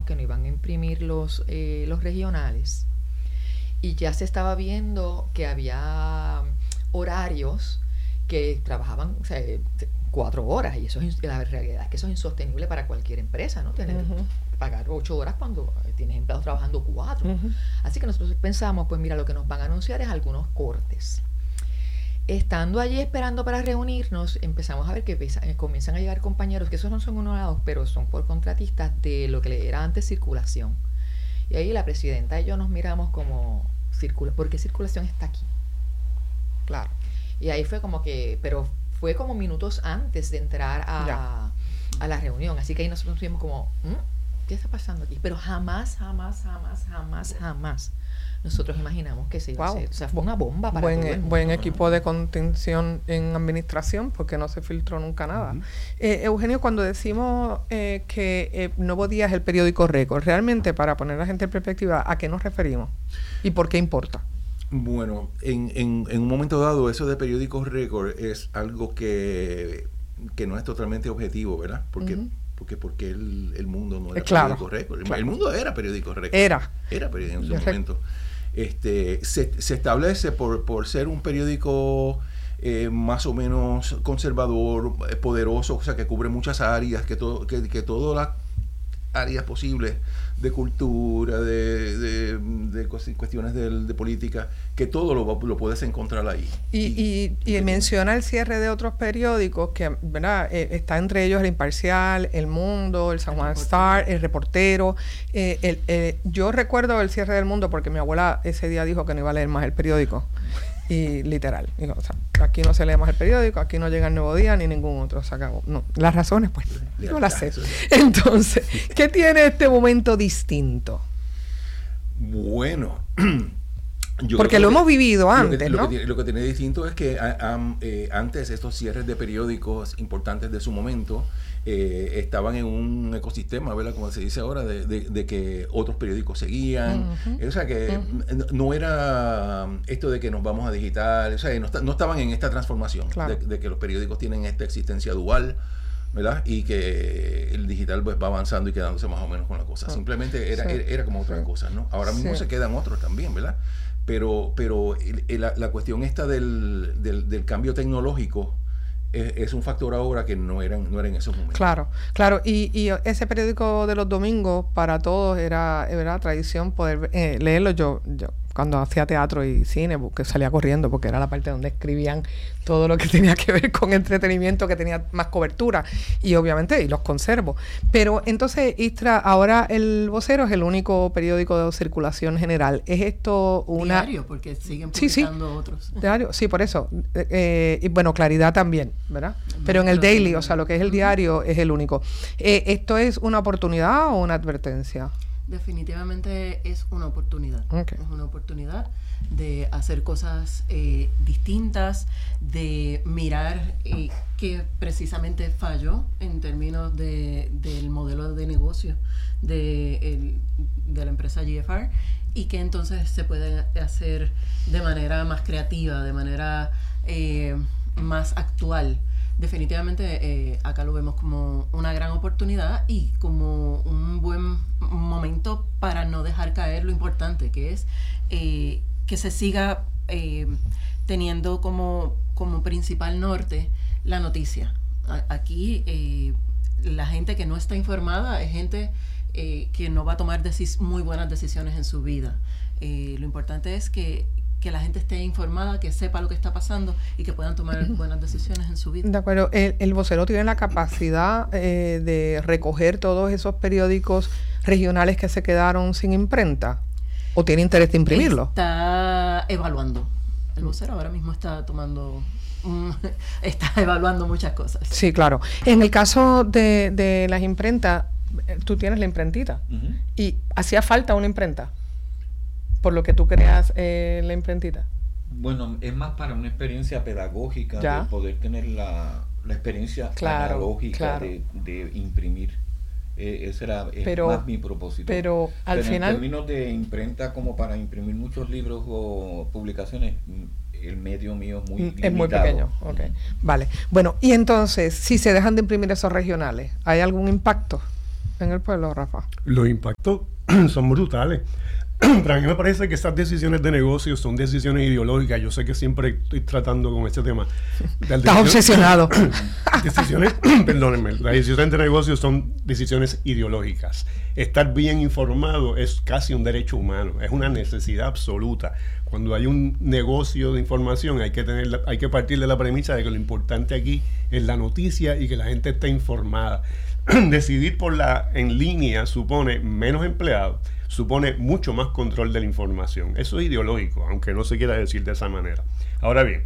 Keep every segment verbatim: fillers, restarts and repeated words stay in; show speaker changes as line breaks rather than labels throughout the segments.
que no iban a imprimir los, eh, los regionales, y ya se estaba viendo que había horarios que trabajaban, o sea, cuatro horas, y eso es, la realidad es que eso es insostenible para cualquier empresa, ¿no? Tener uh-huh. pagar ocho horas cuando tienes empleados trabajando cuatro. Uh-huh. Así que nosotros pensamos, pues mira, lo que nos van a anunciar es algunos cortes. Estando allí esperando para reunirnos, empezamos a ver que pesa, eh, comienzan a llegar compañeros, que esos no son honorados, pero son por contratistas, de lo que era antes circulación. Y ahí la presidenta y yo nos miramos como, circula, ¿por qué circulación está aquí? Claro. Y ahí fue como que, pero fue como minutos antes de entrar a, a la reunión. Así que ahí nosotros estuvimos como, ¿Mm? ¿qué está pasando aquí? Pero jamás, jamás, jamás, jamás, jamás nosotros imaginamos que se iba wow. a hacer. O sea, fue una bomba para
buen,
todo el mundo.
Buen equipo de contención en administración, porque no se filtró nunca nada. Uh-huh. Eh, Eugenio, cuando decimos eh, que eh, Nuevo Día es el periódico récord, realmente, para poner a la gente en perspectiva, ¿a qué nos referimos? ¿Y por qué importa?
Bueno, en, en, en un momento dado, eso de periódicos récord es algo que, que no es totalmente objetivo, ¿verdad? Porque... Uh-huh. Porque, porque el, el mundo no era
claro,
periódico récord. El,
claro.
el mundo era periódico récord.
Era.
Era periódico en su momento. Este, se, se establece por, por ser un periódico eh, más o menos conservador, eh, poderoso, o sea, que cubre muchas áreas, que, todo, que, que todas las áreas posibles de cultura, de, de, de cuestiones de, de política, que todo lo, lo puedes encontrar ahí.
Y, y, y, y menciona el cierre de otros periódicos, que ¿verdad? Eh, está entre ellos El Imparcial, El Mundo, el San Juan el Star, El Reportero. Eh, el, eh, yo recuerdo el cierre del Mundo porque mi abuela ese día dijo que no iba a leer más el periódico. Y literal, digo, o sea, aquí no se lee más el periódico, aquí no llega el Nuevo Día ni ningún otro, se acabó. No, las razones, pues, no las sé. Entonces, ¿qué tiene este momento distinto?
Bueno,
yo porque lo que, hemos vivido antes,
lo que,
¿no?
Lo que, lo que tiene distinto es que a, a, eh, antes estos cierres de periódicos importantes de su momento eh, estaban en un ecosistema, ¿verdad? Como se dice ahora, de, de, de que otros periódicos seguían. Uh-huh. O sea, que uh-huh. no era esto de que nos vamos a digital, o sea, no, no estaban en esta transformación claro. de, de que los periódicos tienen esta existencia dual, ¿verdad? Y que el digital pues va avanzando y quedándose más o menos con la cosa. Uh-huh. Simplemente era, sí. era, era como otra sí. cosa, ¿no? Ahora mismo sí. se quedan otros también, ¿verdad? Pero, pero el, el, la, la cuestión esta del, del, del cambio tecnológico es, es un factor ahora que no era, no era en esos momentos.
Claro, claro. Y, y ese periódico de los domingos para todos era, era tradición poder eh, leerlo. Yo, yo cuando hacía teatro y cine, porque salía corriendo, porque era la parte donde escribían todo lo que tenía que ver con entretenimiento, que tenía más cobertura, y obviamente, y los conservo. Pero entonces, Istra, ahora El Vocero es el único periódico de circulación general. ¿Es esto una...?
Diario, porque siguen publicando sí, sí. otros.
Diario, sí, por eso. Eh, y bueno, Claridad también, ¿verdad? Pero en el daily, o sea, lo que es el diario, es el único. Eh, ¿Esto es una oportunidad o una advertencia?
Definitivamente es una oportunidad.
Okay.
Es una oportunidad de hacer cosas eh, distintas, de mirar eh, qué precisamente falló en términos de, del modelo de negocio de, el, de la empresa G F R y que entonces se puede hacer de manera más creativa, de manera eh, más actual. Definitivamente eh, acá lo vemos como una gran oportunidad y como un buen momento para no dejar caer lo importante, que es eh, que se siga eh, teniendo como, como principal norte la noticia. A, aquí eh, la gente que no está informada es gente eh, que no va a tomar decis- muy buenas decisiones en su vida. Eh, lo importante es que que la gente esté informada, que sepa lo que está pasando y que puedan tomar buenas decisiones en su vida.
De acuerdo. El, el vocero tiene la capacidad eh, de recoger todos esos periódicos regionales que se quedaron sin imprenta, ¿o tiene interés de imprimirlo?
Está evaluando. El vocero ahora mismo está tomando... Um, está evaluando muchas cosas.
Sí, claro. En el caso de, de las imprentas, tú tienes la imprentita. Uh-huh. ¿Y hacía falta una imprenta? Por lo que tú creas eh, la imprentita.
Bueno, es más para una experiencia pedagógica, ya. de poder tener la, la experiencia
claro,
analógica
claro.
De, de imprimir. Eh, ese era es
pero,
más mi propósito.
Pero al
pero
final...
en términos de imprenta, como para imprimir muchos libros o publicaciones, el medio mío es muy
es
limitado.
muy pequeño. Okay. Mm. Vale. Bueno, y entonces, si se dejan de imprimir esos regionales, ¿hay algún impacto? en el pueblo, Rafa?
Los impactos son brutales. Pero a mí me parece que esas decisiones de negocio son decisiones ideológicas. Yo sé que siempre estoy tratando con este tema.
Estás obsesionado.
Decisiones, perdónenme, las decisiones de negocio son decisiones ideológicas. Estar bien informado es casi un derecho humano, es una necesidad absoluta. Cuando hay un negocio de información hay que tener, la, hay que partir de la premisa de que lo importante aquí es la noticia y que la gente esté informada. Decidir por la en línea supone menos empleados, supone mucho más control de la información. Eso es ideológico, aunque no se quiera decir de esa manera. Ahora bien,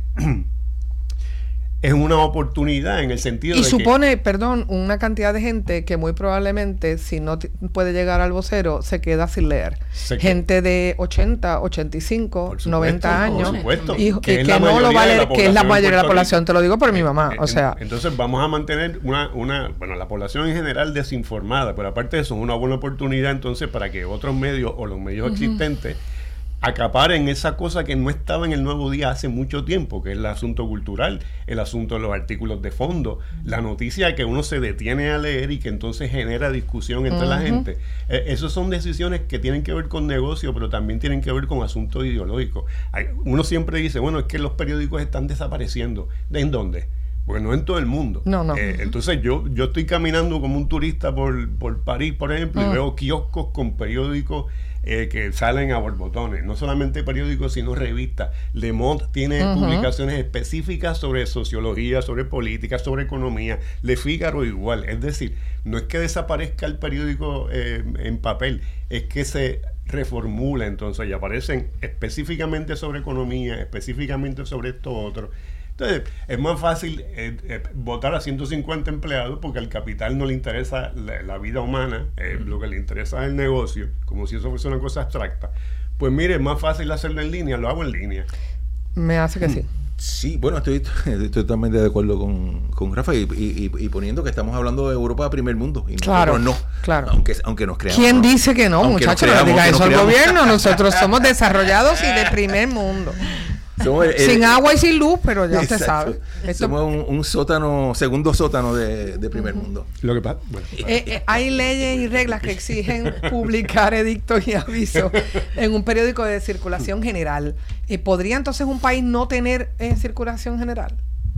es una oportunidad en el sentido
y
de
supone,
que,
perdón, una cantidad de gente que muy probablemente, si no t- puede llegar al vocero, se queda sin leer. Gente de ochenta, ochenta y cinco,
por supuesto,
noventa años.
por supuesto,
Y, y
que,
que,
es la
no lo va a
mayoría de
leer,
la
que es la
población en
mayoría de la
Puerto
población.
Rico.
Te lo digo por mi mamá.
Eh,
o sea,
entonces vamos a mantener una, una, bueno, la población en general desinformada, pero aparte de eso, es una buena oportunidad entonces para que otros medios o los medios uh-huh. existentes acaparen esa cosa que no estaba en el Nuevo Día hace mucho tiempo, que es el asunto cultural, el asunto de los artículos de fondo, la noticia que uno se detiene a leer y que entonces genera discusión entre uh-huh. la gente. Eh, esas son decisiones que tienen que ver con negocio, pero también tienen que ver con asuntos ideológicos. Hay, uno siempre dice, bueno, es que los periódicos están desapareciendo. ¿En dónde? Porque no en todo el mundo.
No, no.
Eh, entonces yo, yo estoy caminando como un turista por, por París, por ejemplo, uh-huh. y veo kioscos con periódicos Eh, que salen a borbotones, no solamente periódicos sino revistas. Le Monde tiene uh-huh. publicaciones específicas sobre sociología, sobre política, sobre economía. Le Figaro igual. Es decir, no es que desaparezca el periódico eh, en papel, es que se reformula entonces y aparecen específicamente sobre economía, específicamente sobre esto otro. Entonces, es más fácil eh, eh, votar a ciento cincuenta empleados porque al capital no le interesa la, la vida humana, eh, lo que le interesa es el negocio, como si eso fuese una cosa abstracta. Pues mire, es más fácil hacerlo en línea, lo hago en línea.
Me hace que sí.
Sí, bueno, estoy, estoy totalmente de acuerdo con, con Rafa y, y, y poniendo que estamos hablando de Europa primer mundo y
claro,
nosotros no,
claro.
aunque, aunque nos creamos.
¿Quién
¿no?
dice que no, muchachos? No diga eso al gobierno, nosotros somos desarrollados y de primer mundo. El, el, sin agua y sin luz, pero ya usted sabe.
Esto, somos un, un sótano, segundo sótano de, de primer uh-huh. mundo.
Lo que pasa, bueno,
eh, eh, hay leyes y reglas que exigen publicar edictos y avisos en un periódico de circulación general. Eh, ¿Podría entonces un país no tener eh, circulación general?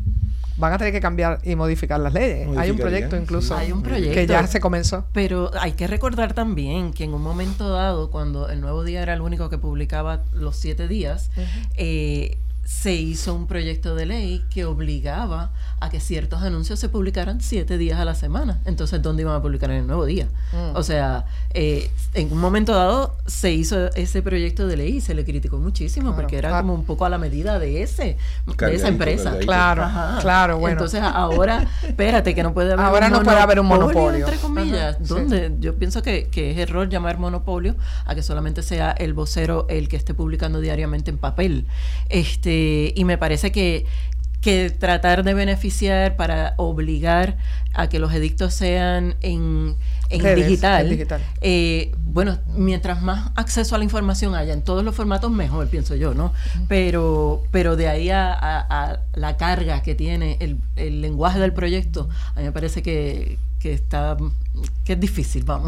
Van a tener que cambiar y modificar las leyes. Hay un proyecto incluso
hay un proyecto,
que ya se comenzó.
Pero hay que recordar también que en un momento dado, cuando el Nuevo Día era el único que publicaba los siete días, uh-huh. eh, se hizo un proyecto de ley que obligaba a que ciertos anuncios se publicaran siete días a la semana. Entonces, ¿dónde iban a publicar en el Nuevo Día? Mm. O sea, eh, en un momento dado se hizo ese proyecto de ley y se le criticó muchísimo claro, porque era claro. como un poco a la medida de ese de esa empresa.
Cargadito.
Claro,
Ajá.
claro, bueno.
Entonces, ahora, espérate, que no puede haber
ahora
un
no
monopolio,
puede haber un monopolio.
entre comillas. Ajá, ¿dónde? Sí. Yo pienso que, que es error llamar monopolio a que solamente sea el vocero el que esté publicando diariamente en papel. Este, y me parece que que tratar de beneficiar para obligar a que los edictos sean en, en Redes, digital,
digital.
Eh, bueno, mientras más acceso a la información haya en todos los formatos, mejor, pienso yo, ¿no? Uh-huh. Pero, pero de ahí a, a, a la carga que tiene el, el lenguaje del proyecto, a mí me parece que, que está, que es difícil, vamos.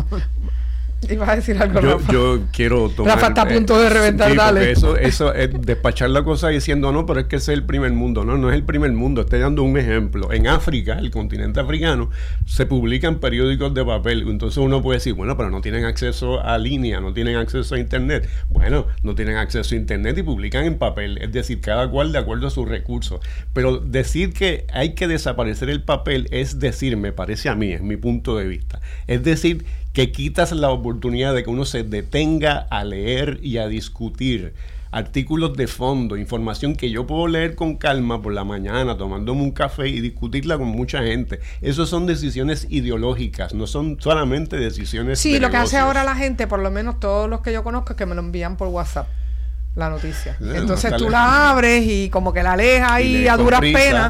Ibas a decir algo,
yo,
Rafa.
Yo quiero tomar...
Rafa está a punto de reventar,
sí,
dale.
Eso, eso es despachar la cosa diciendo, no, pero es que ese es el primer mundo. No, no es el primer mundo. Estoy dando un ejemplo. En África, el continente africano, se publican periódicos de papel. Entonces uno puede decir, bueno, pero no tienen acceso a línea, no tienen acceso a internet. Bueno, no tienen acceso a internet y publican en papel. Es decir, cada cual de acuerdo a sus recursos. Pero decir que hay que desaparecer el papel es decir, me parece a mí, es mi punto de vista. Es decir, que quitas la oportunidad de que uno se detenga a leer y a discutir artículos de fondo, información que yo puedo leer con calma por la mañana, tomándome un café y discutirla con mucha gente. Esas son decisiones ideológicas, no son solamente decisiones
sí,
de
lo
negocios.
Que hace ahora la gente, por lo menos todos los que yo conozco, es que me lo envían por WhatsApp, la noticia. Entonces tú la abres y como que la lees ahí a duras penas.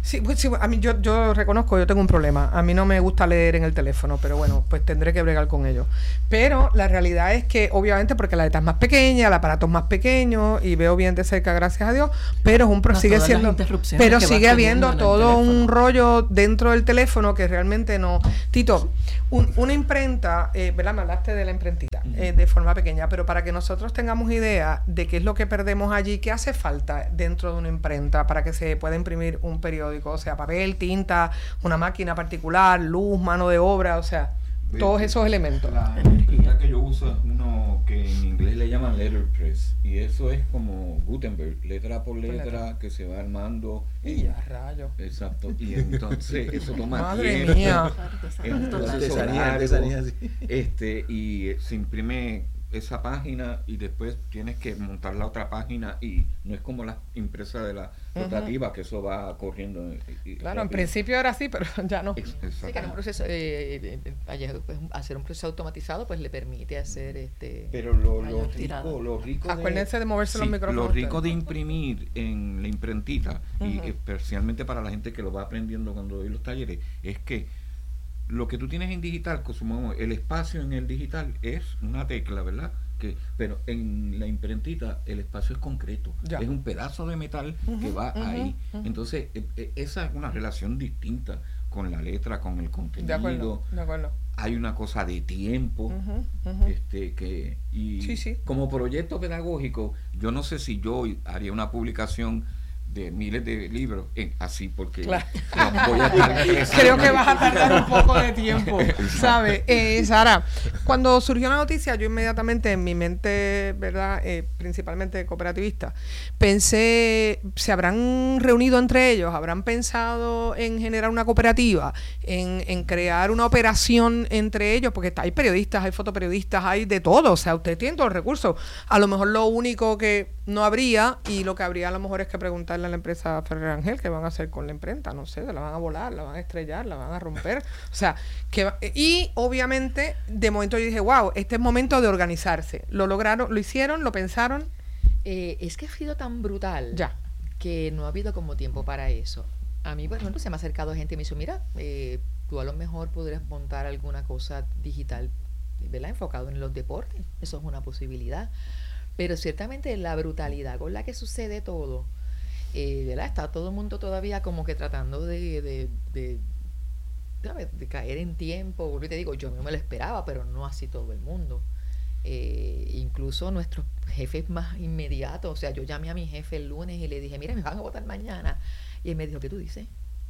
Sí, pues, sí, a mí yo, yo reconozco, yo tengo un problema. A mí no me gusta leer en el teléfono, pero bueno, pues tendré que bregar con ello. Pero la realidad es que, obviamente, porque la letra es más pequeña, el aparato es más pequeño y veo bien de cerca, gracias a Dios, pero es un pro,
No,
sigue
todas las
siendo,
interrupciones
pero
que vas
sigue habiendo
teniendo en el
todo un
teléfono.
rollo dentro del teléfono que realmente no. Tito, un- una imprenta, eh, ¿verdad? Me hablaste de la imprentita, eh, de forma pequeña, pero para que nosotros tengamos idea de qué es lo que perdemos allí, qué hace falta dentro de una imprenta para que se pueda imprimir un periódico, o sea, papel, tinta, una máquina particular, luz, mano de obra, o sea, todos esos elementos.
La imprenta que yo uso es uno que en inglés le llaman letterpress, y eso es como Gutenberg, letra por letra,
letra.
que se va armando.
Y a rayos.
Exacto, y entonces eso toma
Madre
tiempo.
mía.
Es un proceso
Artesanía,
largo,
artesanía, sí.
este, y eh, se imprime esa página y después tienes que montar la otra página, y no es como la impresa de la rotativa, que eso va corriendo. y- y
Claro, en
rápido.
principio era así, pero ya no.
Ex-
Sí, que
exacto.
era un proceso, eh, eh, eh, ayer, pues, hacer un proceso automatizado pues le permite hacer este
Pero lo, lo
Mayor
rico,
tirada.
lo rico de,
Acuérdense de moverse los micrófonos
lo rico
ustedes.
de imprimir en la imprentita, y
Ujú.
especialmente para la gente que lo va aprendiendo cuando doy los talleres, es que lo que tú tienes en digital, consumamos, el espacio en el digital es una tecla, ¿verdad? Que, pero en la imprentita el espacio es concreto,
Ya.
es un pedazo de metal que
Ujú,
va
ujú,
ahí.
ujú.
Entonces, e- e- esa es una relación distinta con la letra, con el
De
contenido.
acuerdo, de acuerdo.
Hay una cosa de tiempo.
Ujú, ujú.
Este que y
Sí, sí.
como proyecto pedagógico, yo no sé si yo haría una publicación de miles de libros en, así, porque
Claro.
no, voy a estar tres
Creo
años.
que vas a tardar un poco de tiempo, ¿sabes? Eh, Sara, cuando surgió la noticia, yo inmediatamente en mi mente, ¿verdad? Eh, principalmente cooperativista, pensé, ¿se habrán reunido entre ellos? ¿Habrán pensado en generar una cooperativa? En, en crear una operación entre ellos, porque está- hay periodistas, hay fotoperiodistas, hay de todo, o sea, ustedes tienen todos los recursos. A lo mejor lo único que no habría, y lo que habría a lo mejor es que preguntarle a la empresa Ferrer Ángel qué van a hacer con la imprenta, no sé, la van a volar, la van a estrellar, la van a romper, o sea, que va- y obviamente de momento yo dije, wow, este es momento de organizarse. Lo lograron, lo hicieron, lo pensaron,
Eh, es que ha sido tan brutal
ya.
que no ha habido como tiempo para eso. A mí, por ejemplo, se me ha acercado gente y me dice, mira, eh, tú a lo mejor podrías montar alguna cosa digital, ¿verdad? Enfocado en los deportes. Eso es una posibilidad. Pero ciertamente la brutalidad con la que sucede todo, eh, ¿verdad? Está todo el mundo todavía como que tratando de, de, de, ¿sabes? de caer en tiempo. Porque te digo, yo no me lo esperaba, pero no así todo el mundo. Eh, incluso nuestros jefes más inmediatos, o sea, yo llamé a mi jefe el lunes y le dije, mira, me van a votar mañana. Y él me dijo, ¿qué tú dices?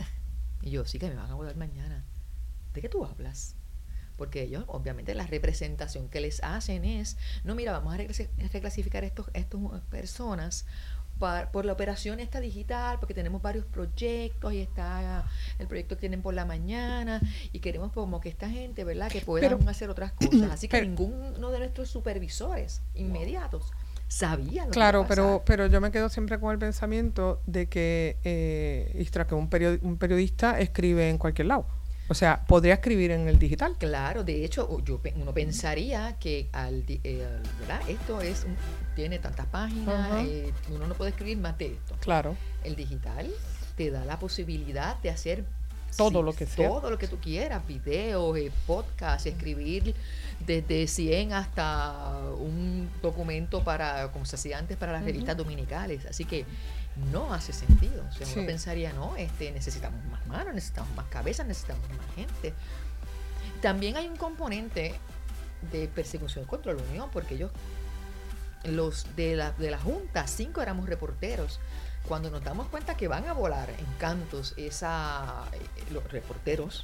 Y yo, sí, que me van a votar mañana. ¿De qué tú hablas? Porque ellos, obviamente, la representación que les hacen es, no, mira, vamos a reclasi- reclasificar estos, estos personas par- por la operación esta digital, porque tenemos varios proyectos y está el proyecto que tienen por la mañana y queremos como que esta gente, ¿verdad? Que puedan
Pero-
hacer otras cosas. Así que
pero-
ninguno de nuestros supervisores inmediatos sabía lo
Claro,
que iba a
pero,
pasar.
pero yo me quedo siempre con el pensamiento de que, eh, Istra, que un, periodi- un periodista escribe en cualquier lado. O sea, podría escribir en el digital.
Claro, de hecho, o- yo pe- uno pensaría que al, di- eh, al- ¿verdad? Esto es un- tiene tantas páginas,
Ajá.
eh, uno no puede escribir más de esto.
Claro.
El digital te da la posibilidad de hacer
Todo lo que sea.
todo lo que tú quieras, videos, eh, podcasts, escribir desde cien hasta un documento para, como se hacía antes, para las revistas dominicales. Así que no hace sentido. O sea,
Sí.
uno pensaría, no, este, necesitamos más manos, necesitamos más cabezas, necesitamos más gente. También hay un componente de persecución contra la Unión, porque ellos, los de la, de la Junta, cinco éramos reporteros. Cuando nos damos cuenta que van a volar en cantos esa, eh, los reporteros,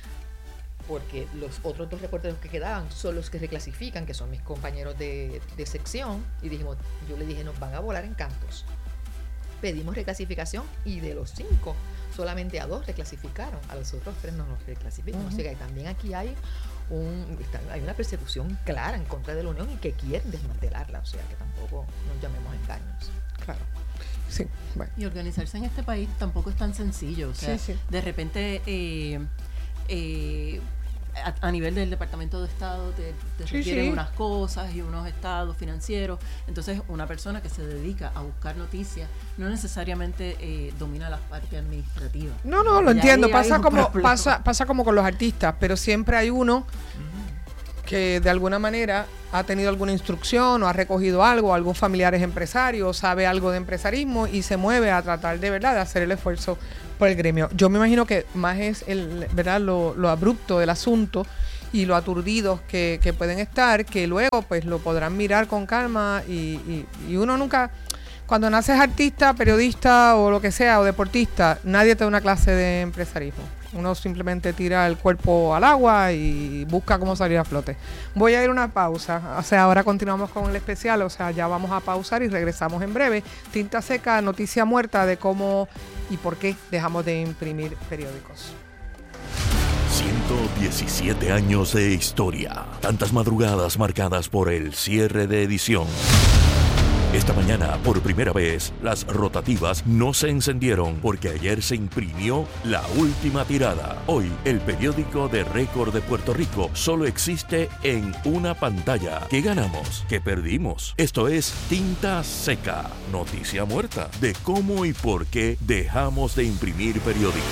porque los otros dos reporteros que quedaban son los que reclasifican, que son mis compañeros de, de sección, y dijimos, yo le dije, nos van a volar en cantos. Pedimos reclasificación y de los cinco, solamente a dos reclasificaron, a los otros tres no nos reclasifican.
Ujú.
O sea que también aquí hay un, está- hay una persecución clara en contra de la Unión y que quieren desmantelarla, o sea que tampoco nos llamemos engaños.
Claro. Sí, bueno.
Y organizarse en este país tampoco es tan sencillo. O sea,
Sí, sí.
de repente, eh, eh, a, a nivel del Departamento de Estado te, te
Sí,
requieren
sí.
unas cosas y unos estados financieros. Entonces, una persona que se dedica a buscar noticias no necesariamente eh, domina la parte administrativa.
No, no, lo
Y
entiendo.
ahí hay
Pasa
un
como,
problema.
pasa, pasa como con los artistas, pero siempre hay uno que de alguna manera ha tenido alguna instrucción o ha recogido algo, algún familiar es empresario, sabe algo de empresarismo y se mueve a tratar de verdad de hacer el esfuerzo por el gremio. Yo me imagino que más es el, verdad, lo, lo abrupto del asunto y lo aturdidos que, que pueden estar, que luego pues lo podrán mirar con calma y, y, y uno nunca, cuando naces artista, periodista o lo que sea, o deportista, nadie te da una clase de empresarismo. Uno simplemente tira el cuerpo al agua y busca cómo salir a flote. Voy a ir a una pausa. O sea, ahora continuamos con el especial. O sea, ya vamos a pausar y regresamos en breve. Tinta Seca, noticia muerta de cómo y por qué dejamos de imprimir periódicos.
ciento diecisiete años de historia. Tantas madrugadas marcadas por el cierre de edición. Esta mañana, por primera vez, las rotativas no se encendieron porque ayer se imprimió la última tirada. Hoy, el periódico de récord de Puerto Rico solo existe en una pantalla. ¿Qué ganamos? ¿Qué perdimos? Esto es Tinta Seca, noticia muerta de cómo y por qué dejamos de imprimir periódicos.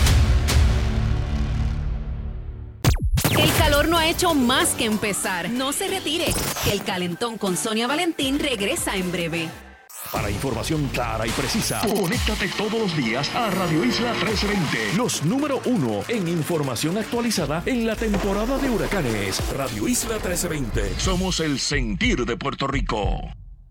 El calor no ha hecho más que empezar. No se retire, que el calentón con Sonia Valentín regresa en breve.
Para información clara y precisa, conéctate todos los días a Radio Isla trece veinte. Los número uno en información actualizada en la temporada de huracanes. Radio Isla trece veinte. Somos el sentir de Puerto Rico.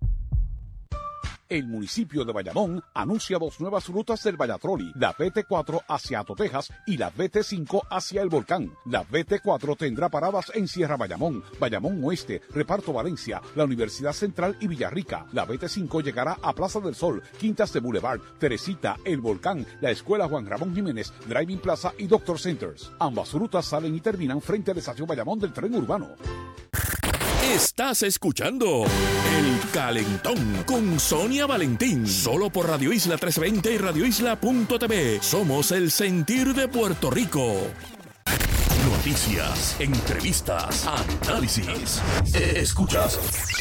El municipio de Bayamón anuncia dos nuevas rutas del Vallatroli, la B T cuatro hacia Ato Texas y la B T cinco hacia el Volcán. La B T cuatro tendrá paradas en Sierra Bayamón, Bayamón Oeste, Reparto Valencia, la Universidad Central y Villarrica. La B T cinco llegará a Plaza del Sol, Quintas de Boulevard, Teresita, el Volcán, la Escuela Juan Ramón Jiménez, Driving Plaza y Doctor Centers. Ambas rutas salen y terminan frente a la estación Bayamón del tren urbano.
Estás escuchando El Calentón con Sonia Valentín. Solo por Radio Isla trescientos veinte y radio isla punto t v. Somos el sentir de Puerto Rico. Noticias, entrevistas, análisis. Escuchas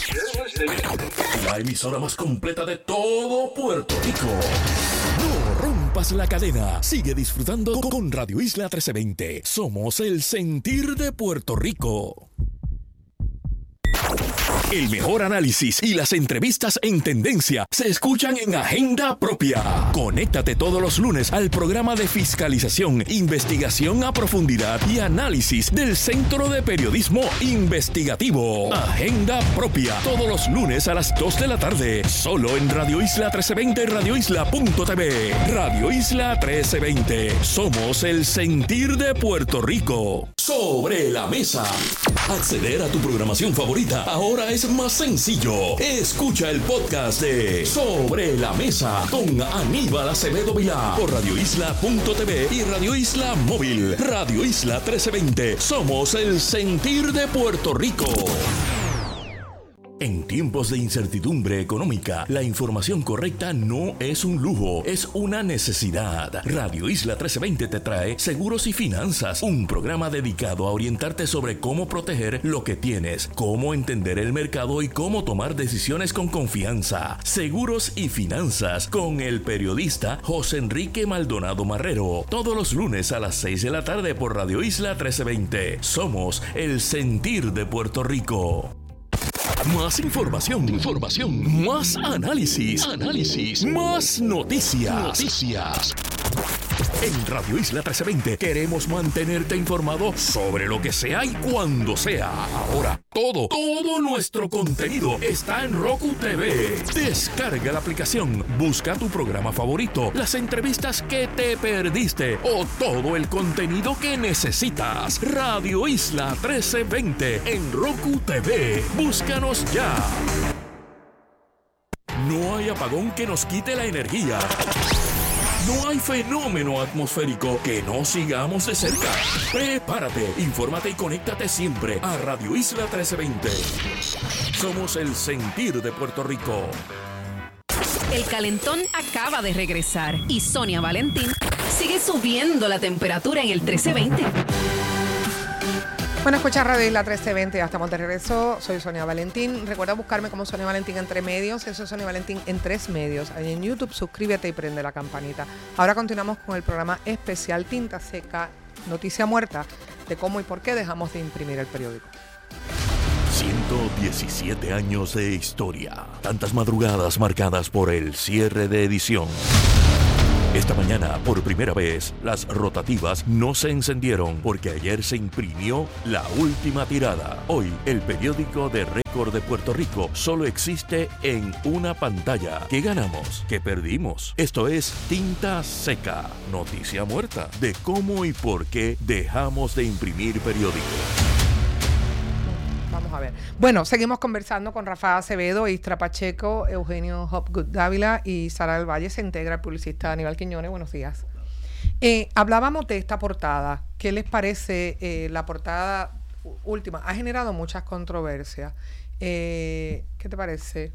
la emisora más completa de todo Puerto Rico. No rompas la cadena. Sigue disfrutando con Radio Isla trescientos veinte. Somos el sentir de Puerto Rico. El mejor análisis y las entrevistas en tendencia se escuchan en Agenda Propia. Conéctate todos los lunes al programa de fiscalización, investigación a profundidad y análisis del Centro de Periodismo Investigativo. Agenda Propia, todos los lunes a las dos de la tarde, solo en Radio Isla trece veinte y radio isla punto t v. Radio Isla trece veinte, somos el sentir de Puerto Rico. Sobre la mesa. Acceder a tu programación favorita ahora es más sencillo. Escucha el podcast de Sobre la Mesa con Aníbal Acevedo Vilá por radio isla punto t v y Radio Isla Móvil. Radio Isla trece veinte. Somos el sentir de Puerto Rico. En tiempos de incertidumbre económica, la información correcta no es un lujo, es una necesidad. Radio Isla trece veinte te trae Seguros y Finanzas, un programa dedicado a orientarte sobre cómo proteger lo que tienes, cómo entender el mercado y cómo tomar decisiones con confianza. Seguros y Finanzas con el periodista José Enrique Maldonado Marrero, todos los lunes a las seis de la tarde por Radio Isla trece veinte. Somos el sentir de Puerto Rico. Más información, información, más análisis, análisis, más noticias, noticias. En Radio Isla trece veinte queremos mantenerte informado sobre lo que sea y cuando sea. Ahora, todo, todo nuestro contenido está en Roku T V. Descarga la aplicación, busca tu programa favorito, las entrevistas que te perdiste o todo el contenido que necesitas. Radio Isla trece veinte en Roku T V. Búscanos ya. No hay apagón que nos quite la energía. No hay fenómeno atmosférico que no sigamos de cerca. Prepárate, infórmate y conéctate siempre a Radio Isla trece veinte. Somos el sentir de Puerto Rico.
El calentón acaba de regresar y Sonia Valentín sigue subiendo la temperatura en el trece veinte.
Bueno, escucha Radio Isla trece veinte, ya estamos de regreso. Soy Sonia Valentín. Recuerda buscarme como Sonia Valentín en tres medios. Eso es Sonia Valentín en tres medios. Ahí en YouTube, suscríbete y prende la campanita. Ahora continuamos con el programa especial Tinta Seca, Noticia Muerta, de cómo y por qué dejamos de imprimir el periódico.
ciento diecisiete años de historia. Tantas madrugadas marcadas por el cierre de edición. Esta mañana, por primera vez, las rotativas no se encendieron porque ayer se imprimió la última tirada. Hoy, el periódico de récord de Puerto Rico solo existe en una pantalla. ¿Qué ganamos? ¿Qué perdimos? Esto es Tinta Seca, noticia muerta, de cómo y por qué dejamos de imprimir periódico.
Vamos a ver. Bueno, seguimos conversando con Rafa Acevedo, Istra Pacheco, Eugenio Hopgood Dávila y Sara del Valle. Se integra el publicista Aníbal Quiñones. Buenos días. Eh, hablábamos de esta portada. ¿Qué les parece eh, la portada última? Ha generado muchas controversias. Eh, ¿Qué te parece?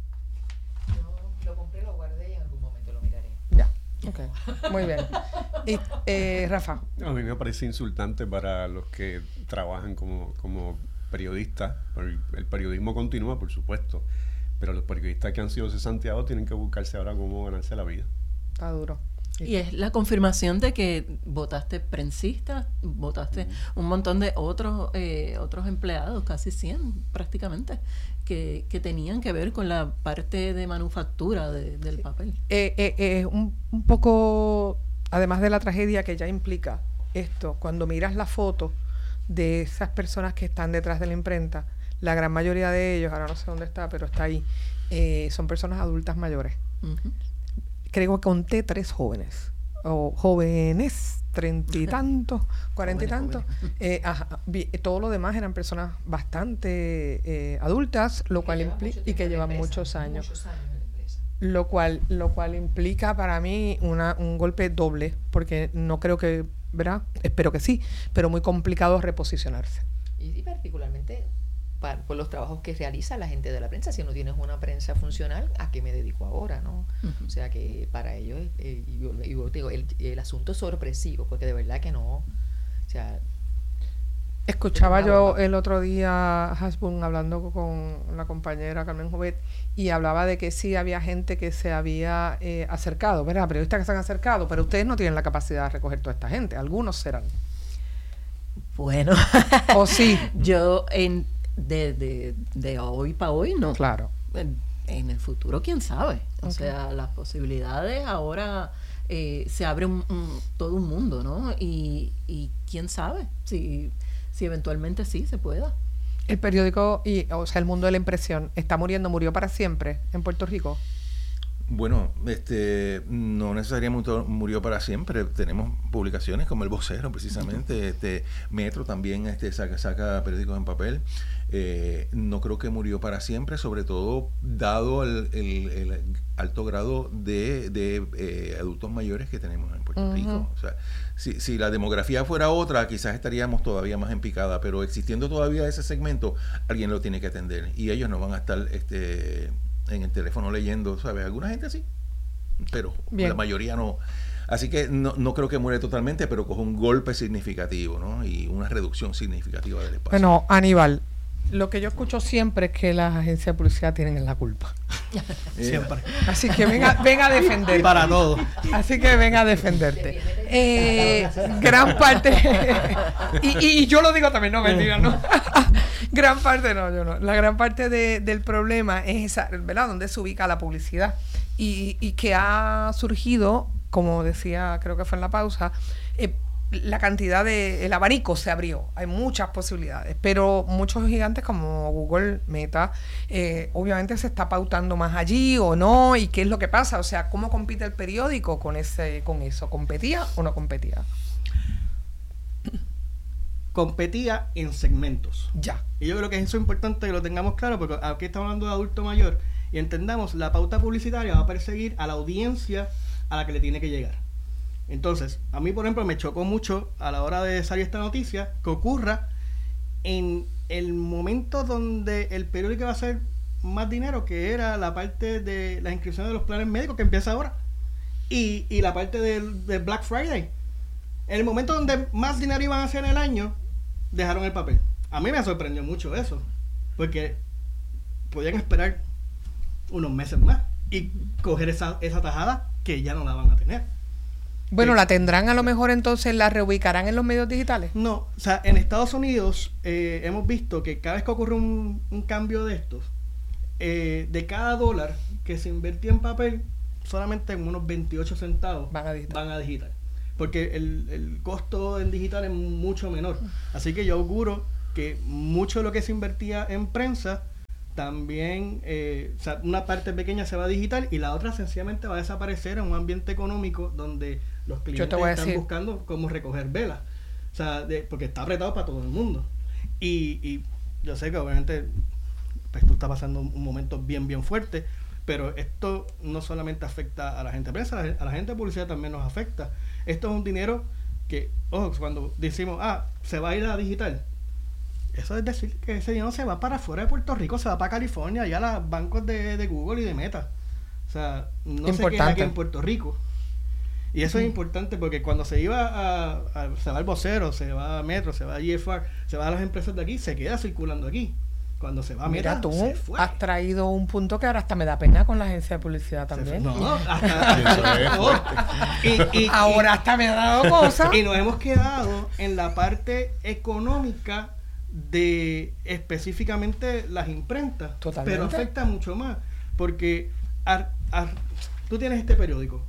Yo lo compré, lo guardé y en algún momento lo miraré.
Ya. Ok. Muy bien. Y, eh, Rafa.
A mí me parece insultante para los que trabajan como... como periodistas. El periodismo continúa, por supuesto, pero los periodistas que han sido cesanteados tienen que buscarse ahora cómo ganarse la vida.
Está duro.
Y es la confirmación de que votaste prensistas, votaste mm. un montón de otros eh, otros empleados, casi cien prácticamente, que, que tenían que ver con la parte de manufactura de, del sí. papel.
Eh, eh, eh, un, un poco, además de la tragedia que ya implica esto, cuando miras la foto de esas personas que están detrás de la imprenta, la gran mayoría de ellos, ahora no sé dónde está, pero está ahí, eh, son personas adultas mayores. Uh-huh. Creo que conté tres jóvenes, o jóvenes, treinta y tantos, cuarenta y tantos. Eh, ajá, vi, todo lo demás eran personas bastante eh, adultas, lo cual implica y que llevan muchos años. Muchos años en la empresa. Lo cual, lo cual implica para mí una, un golpe doble, porque no creo que, ¿verdad? Espero que sí, pero muy complicado reposicionarse.
Y, y particularmente para, por los trabajos que realiza la gente de la prensa. Si no tienes una prensa funcional, ¿a qué me dedico ahora? ¿No? Uh-huh. O sea que para ellos, eh, y yo, yo digo, el, el asunto es sorpresivo, porque de verdad que no, o sea...
Escuchaba yo el otro día a Hasbun hablando con la compañera Carmen Jovet y hablaba de que sí había gente que se había eh, acercado, ¿verdad? Periodistas que se han acercado, pero ustedes no tienen la capacidad de recoger toda esta gente. Algunos serán.
Bueno.
¿O sí?
Yo en, de, de, de hoy para hoy no.
Claro.
En, en el futuro, quién sabe. O
okay.
sea, las posibilidades ahora eh, se abre un, un, todo un mundo, ¿no? Y, y quién sabe si... si eventualmente sí se pueda.
El periódico, y o sea, el mundo de la impresión, ¿está muriendo, murió para siempre en Puerto Rico?
Bueno, este no necesariamente murió para siempre. Tenemos publicaciones como El Vocero, precisamente. Uh-huh. este Metro también este saca, saca periódicos en papel. Eh, no creo que murió para siempre, sobre todo dado el, el, el alto grado de, de eh, adultos mayores que tenemos en Puerto uh-huh. Rico. O sea, si, si la demografía fuera otra, quizás estaríamos todavía más en picada, pero existiendo todavía ese segmento, alguien lo tiene que atender y ellos no van a estar este en el teléfono leyendo, ¿sabes? Alguna gente sí, pero Bien. la mayoría no. Así que no, no creo que muere totalmente, pero coge un golpe significativo, ¿no? Y una reducción significativa del espacio.
Bueno, Aníbal, lo que yo escucho siempre es que las agencias de publicidad tienen la culpa.
Siempre.
Así que venga, venga a defenderte.
Para todo.
Así que venga a defenderte. Eh, gran parte, y, y yo lo digo también, no mentira, ¿no? Gran parte, no, yo no. La gran parte de, del problema es esa, ¿verdad? Donde se ubica la publicidad. Y, y que ha surgido, como decía, creo que fue en la pausa, eh, la cantidad de, el abanico se abrió, hay muchas posibilidades, pero muchos gigantes como Google, Meta, eh, obviamente se está pautando más allí o no, y qué es lo que pasa, o sea, cómo compite el periódico con ese, con eso, ¿competía o no competía?
Competía en segmentos.
Ya.
Y yo creo que eso es importante que lo tengamos claro, porque aquí estamos hablando de adulto mayor, y entendamos, la pauta publicitaria va a perseguir a la audiencia a la que le tiene que llegar. Entonces, a mí, por ejemplo, me chocó mucho a la hora de salir esta noticia que ocurra en el momento donde el periódico va a hacer más dinero, que era la parte de las inscripciones de los planes médicos que empieza ahora, y, y la parte del de Black Friday. En el momento donde más dinero iban a hacer en el año, dejaron el papel. A mí me sorprendió mucho eso, porque podían esperar unos meses más y coger esa, esa tajada que ya no la van a tener.
Bueno,
Eh,
¿la tendrán a lo mejor entonces, la reubicarán en los medios digitales?
No, o sea, en Estados Unidos eh, hemos visto que cada vez que ocurre un, un cambio de estos, eh, de cada dólar que se invertía en papel, solamente en unos veintiocho centavos
Van a digital.
van a digital. Porque el, el costo en digital es mucho menor. Así que yo auguro que mucho de lo que se invertía en prensa también, eh, o sea, una parte pequeña se va a digital y la otra sencillamente va a desaparecer en un ambiente económico donde los clientes
te voy a
están
decir.
buscando cómo recoger velas. O sea, de- porque está apretado para todo el mundo. Y, y yo sé que obviamente pues tú estás pasando un, un momento bien, bien fuerte, pero esto no solamente afecta a la gente de prensa, a la, a la gente de publicidad también nos afecta. Esto es un dinero que, ojo, cuando decimos, ah, se va a ir a digital, eso es decir que ese dinero se va para afuera de Puerto Rico, se va para California, allá a los bancos de, de Google y de Meta. O sea, no se queda
Importante.
aquí en Puerto Rico. Y eso es importante porque cuando se iba a, a- se va al vocero, se va a Metro, se va a G F R, se va a las empresas de aquí, se queda circulando aquí. Cuando se va a
Mira,
Meta,
tú
se fue.
has traído un punto que ahora hasta me da pena con la agencia de publicidad
Se fue.
también.
No, hasta,
Eso es
no. Y, y-
Ahora hasta me ha dado cosas.
y, y nos hemos quedado en la parte económica de específicamente las imprentas.
Totalmente.
Pero afecta mucho más. Porque ar- ar- tú tienes este periódico.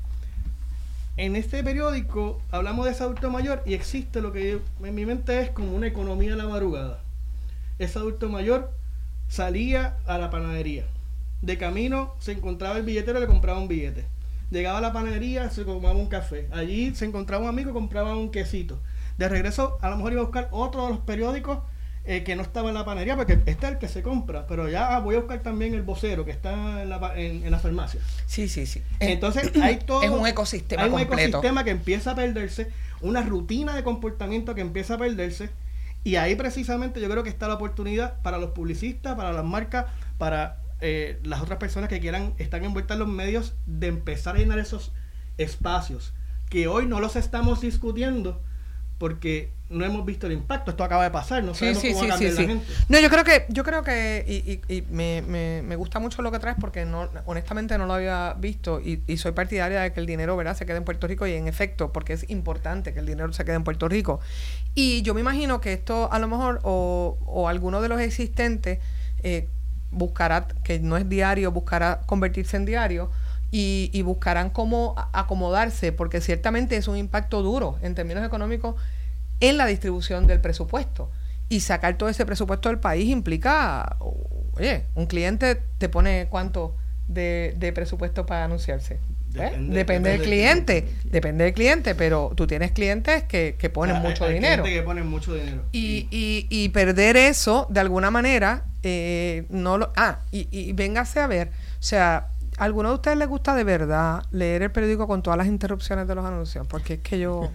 En este periódico hablamos de ese adulto mayor y existe lo que yo- en mi mente es como una economía de la madrugada. Ese adulto mayor salía a la panadería. De camino se encontraba el billetero y le compraba un billete. Llegaba a la panadería, se tomaba un café. Allí se encontraba un amigo y compraba un quesito. De regreso, a lo mejor iba a buscar otro de los periódicos eh, que no estaba en la panadería, porque este es el que se compra. Pero ya ah, voy a buscar también el vocero que está en la, pa- en, en la farmacia.
Sí, sí, sí.
Entonces hay todo.
Es un ecosistema
hay un
completo.
ecosistema que empieza a perderse, una rutina de comportamiento que empieza a perderse, y ahí precisamente yo creo que está la oportunidad para los publicistas, para las marcas, para eh, las otras personas que quieran, están envueltas en los medios, de empezar a llenar esos espacios que hoy no los estamos discutiendo porque no hemos visto el impacto. Esto acaba de pasar, no
Sí,
sabemos
sí,
cómo
sí,
va a
sí,
cambiar
sí.
la gente.
No, yo creo que, yo creo que, y, y, y me, me, me gusta mucho lo que traes porque no, honestamente no lo había visto y, y soy partidaria de que el dinero, ¿verdad?, se quede en Puerto Rico y en efecto, porque es importante que el dinero se quede en Puerto Rico. Y yo me imagino que esto a lo mejor, o, o alguno de los existentes eh, buscará, que no es diario, buscará convertirse en diario, y, y buscarán cómo a- acomodarse, porque ciertamente es un impacto duro en términos económicos en la distribución del presupuesto. Y sacar todo ese presupuesto del país implica, oye, un cliente te pone cuánto de, de presupuesto para anunciarse. ¿Eh?
Depende-
Depende, del
depende del
cliente,
cliente.
depende del cliente, pero tú tienes clientes que, que ponen
Hay-
mucho
hay
dinero.
gente que ponen mucho dinero.
Y, y, y perder eso, de alguna manera, eh, no lo... Ah, y, y véngase a ver, o sea, ¿a alguno de ustedes les gusta de verdad leer el periódico con todas las interrupciones de los anuncios? Porque es que yo...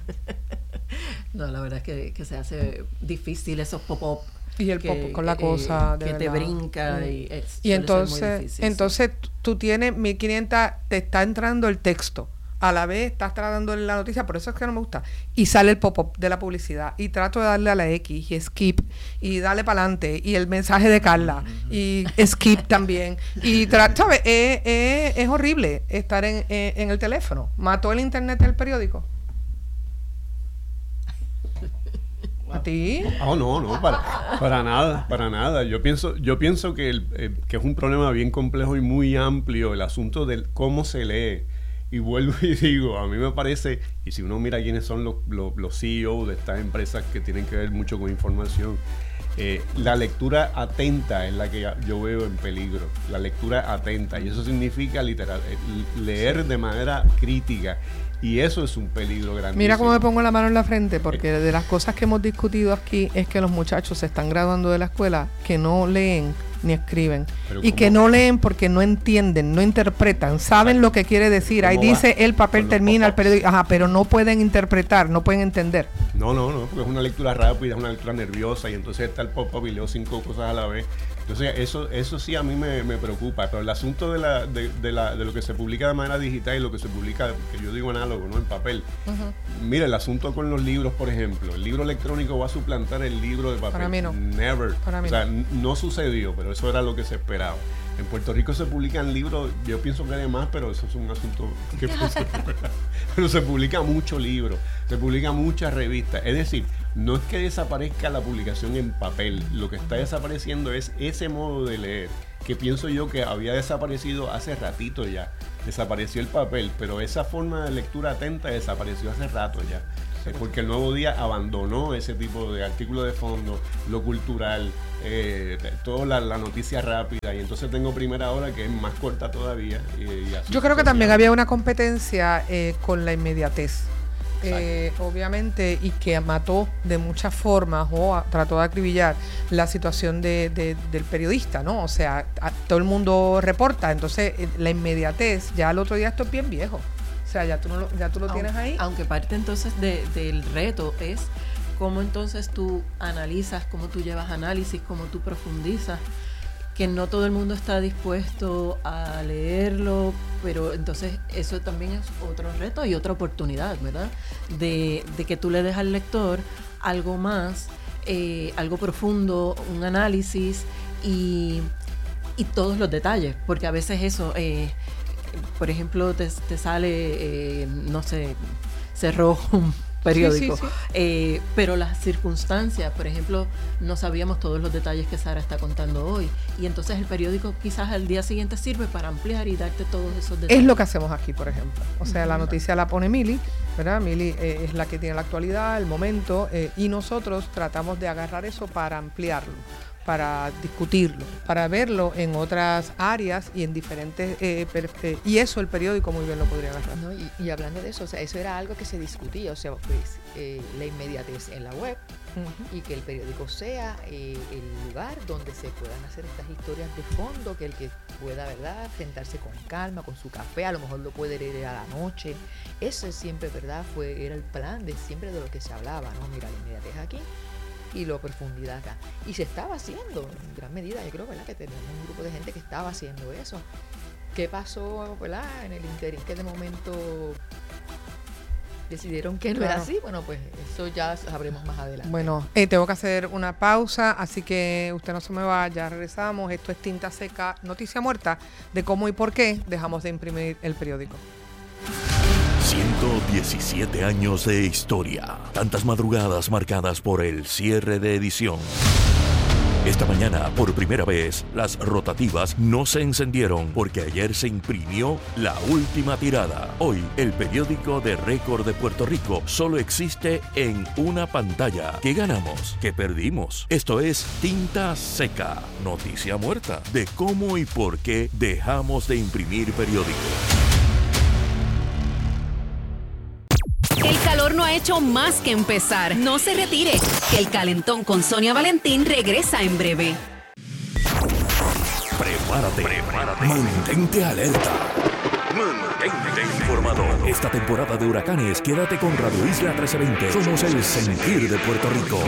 No, la verdad es que, que se hace difícil esos pop-up.
Y el
que,
pop-up con la
eh,
cosa, de
que te
verdad.
brinca
Mm.
y, es-
Y
suele ser muy
entonces,
difícil, sí.
entonces tú tienes mil quinientos, te está entrando el texto. A la vez estás tratando la noticia, por eso es que no me gusta. Y sale el pop-up de la publicidad. Y trato de darle a la X y skip. Y dale para adelante. Y el mensaje de Carla. Y skip también. Y tra- ¿sabes? Es, es- es horrible estar en, en- en el teléfono. Mató el internet del periódico. ¿A ti?
Oh, no, no, para, para nada, para nada. Yo pienso, yo pienso que, el, eh, que es un problema bien complejo y muy amplio el asunto de cómo se lee. Y vuelvo y digo, a mí me parece, y si uno mira quiénes son los, los, los C E O de estas empresas que tienen que ver mucho con información, eh, la lectura atenta es la que yo veo en peligro, la lectura atenta, y eso significa literal, eh, leer de manera crítica, y eso es un peligro grandísimo.
Mira cómo me pongo la mano en la frente, porque de las cosas que hemos discutido aquí es que los muchachos se están graduando de la escuela que no leen ni escriben.
Pero
Y
¿cómo?
que no leen porque no entienden, no interpretan, saben lo que quiere decir. Ahí
¿Cómo va
dice el papel
con los
termina, el
pop-ups?
periódico, ajá, pero no pueden interpretar, no pueden entender.
No, no, no, porque es una lectura rápida, es una lectura nerviosa, y entonces está el pop-up y leo cinco cosas a la vez. Entonces, eso, eso sí a mí me, me preocupa, pero el asunto de, la, de, de, la, de lo que se publica de manera digital y lo que se publica, que yo digo análogo, ¿no? En papel. Uh-huh. Mira, el asunto con los libros, por ejemplo, el libro electrónico va a suplantar el libro de papel.
Para mí no.
Never.
Para mí
o sea,
no.
no sucedió, pero eso era lo que se esperaba. En Puerto Rico se publican libros, yo pienso que hay más, pero eso es un asunto que pero se publica mucho libro, se publica muchas revistas. Es decir, no es que desaparezca la publicación en papel, lo que está desapareciendo es ese modo de leer, que pienso yo que había desaparecido hace ratito ya. Desapareció el papel, pero esa forma de lectura atenta desapareció hace rato ya. Porque el Nuevo Día abandonó ese tipo de artículos de fondo, lo cultural, eh, toda la, la noticia rápida, y entonces tengo Primera Hora que es más corta todavía. Y, y así
Yo creo que también había una competencia eh, con la inmediatez, eh, obviamente, y que mató de muchas formas o a, trató de acribillar la situación de, de, del periodista, ¿no? O sea, a, todo el mundo reporta, entonces eh, la inmediatez, ya al otro día esto es bien viejo. O sea, ya tú, no lo, ya tú lo
aunque,
tienes ahí.
Aunque parte entonces de, del reto es cómo entonces tú analizas, cómo tú llevas análisis, cómo tú profundizas, que no todo el mundo está dispuesto a leerlo, pero entonces eso también es otro reto y otra oportunidad, ¿verdad? De, de que tú le des al lector algo más, eh, algo profundo, un análisis y, y todos los detalles, porque a veces eso... Eh, por ejemplo, te, te sale, eh, no sé, cerró un periódico, sí, sí, sí. Eh, pero las circunstancias, por ejemplo, no sabíamos todos los detalles que Sara está contando hoy, y entonces el periódico quizás al día siguiente sirve para ampliar y darte todos esos detalles.
Es lo que hacemos aquí, por ejemplo. O sea, la noticia la pone Mili, ¿verdad? Mili eh, es la que tiene la actualidad, el momento, eh, y nosotros tratamos de agarrar eso para ampliarlo, para discutirlo, para verlo en otras áreas y en diferentes... Eh, per, eh, y eso el periódico muy bien lo podría agarrar.
No, y, y hablando de eso, o sea, eso era algo que se discutía, o sea, pues eh, la inmediatez en la web uh-huh. y que el periódico sea eh, el lugar donde se puedan hacer estas historias de fondo, que el que pueda, ¿verdad?, sentarse con calma, con su café, a lo mejor lo puede leer a la noche. Eso siempre, ¿verdad?, fue era el plan de siempre de lo que se hablaba, ¿no? Mira, la inmediatez aquí y la profundidad acá. Y se estaba haciendo en gran medida, yo creo, ¿verdad?, que tenemos un grupo de gente que estaba haciendo eso. ¿Qué pasó, ¿verdad?, en el interín que de momento decidieron que no claro. era así? Bueno, pues eso ya sabremos más adelante.
Bueno, eh, tengo que hacer una pausa, así que usted no se me vaya, regresamos. Esto es Tinta Seca, noticia muerta de cómo y por qué dejamos de imprimir el periódico.
ciento diecisiete años de historia. Tantas madrugadas marcadas por el cierre de edición. Esta mañana, por primera vez, las rotativas no se encendieron porque ayer se imprimió la última tirada. Hoy, el periódico de récord de Puerto Rico solo existe en una pantalla. ¿Qué ganamos? ¿Qué perdimos? Esto es Tinta Seca, noticia muerta de cómo y por qué dejamos de imprimir periódicos.
El calor no ha hecho más que empezar. No se retire, que el calentón con Sonia Valentín regresa en breve.
Prepárate, prepárate. Mantente alerta. Mantente informado. Esta temporada de huracanes, quédate con Radio Isla trece veinte. Somos el sentir de Puerto Rico.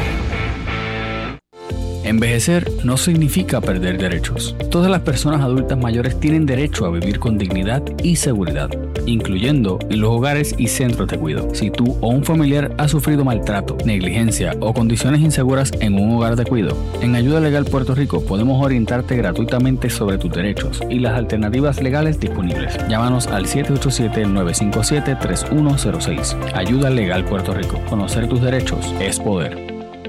Envejecer no significa perder derechos. Todas las personas adultas mayores tienen derecho a vivir con dignidad y seguridad, incluyendo en los hogares y centros de cuidado. Si tú o un familiar ha sufrido maltrato, negligencia o condiciones inseguras en un hogar de cuidado, en Ayuda Legal Puerto Rico podemos orientarte gratuitamente sobre tus derechos y las alternativas legales disponibles. Llámanos al siete ocho siete, nueve cinco siete, tres uno cero seis. Ayuda Legal Puerto Rico. Conocer tus derechos es poder.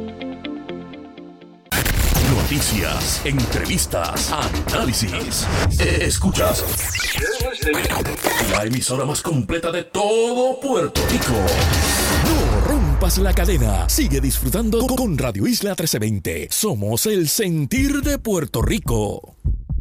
Noticias, entrevistas, análisis. Escuchas la emisora más completa de todo Puerto Rico. No rompas la cadena. Sigue disfrutando con Radio Isla trece veinte. Somos el sentir de Puerto Rico.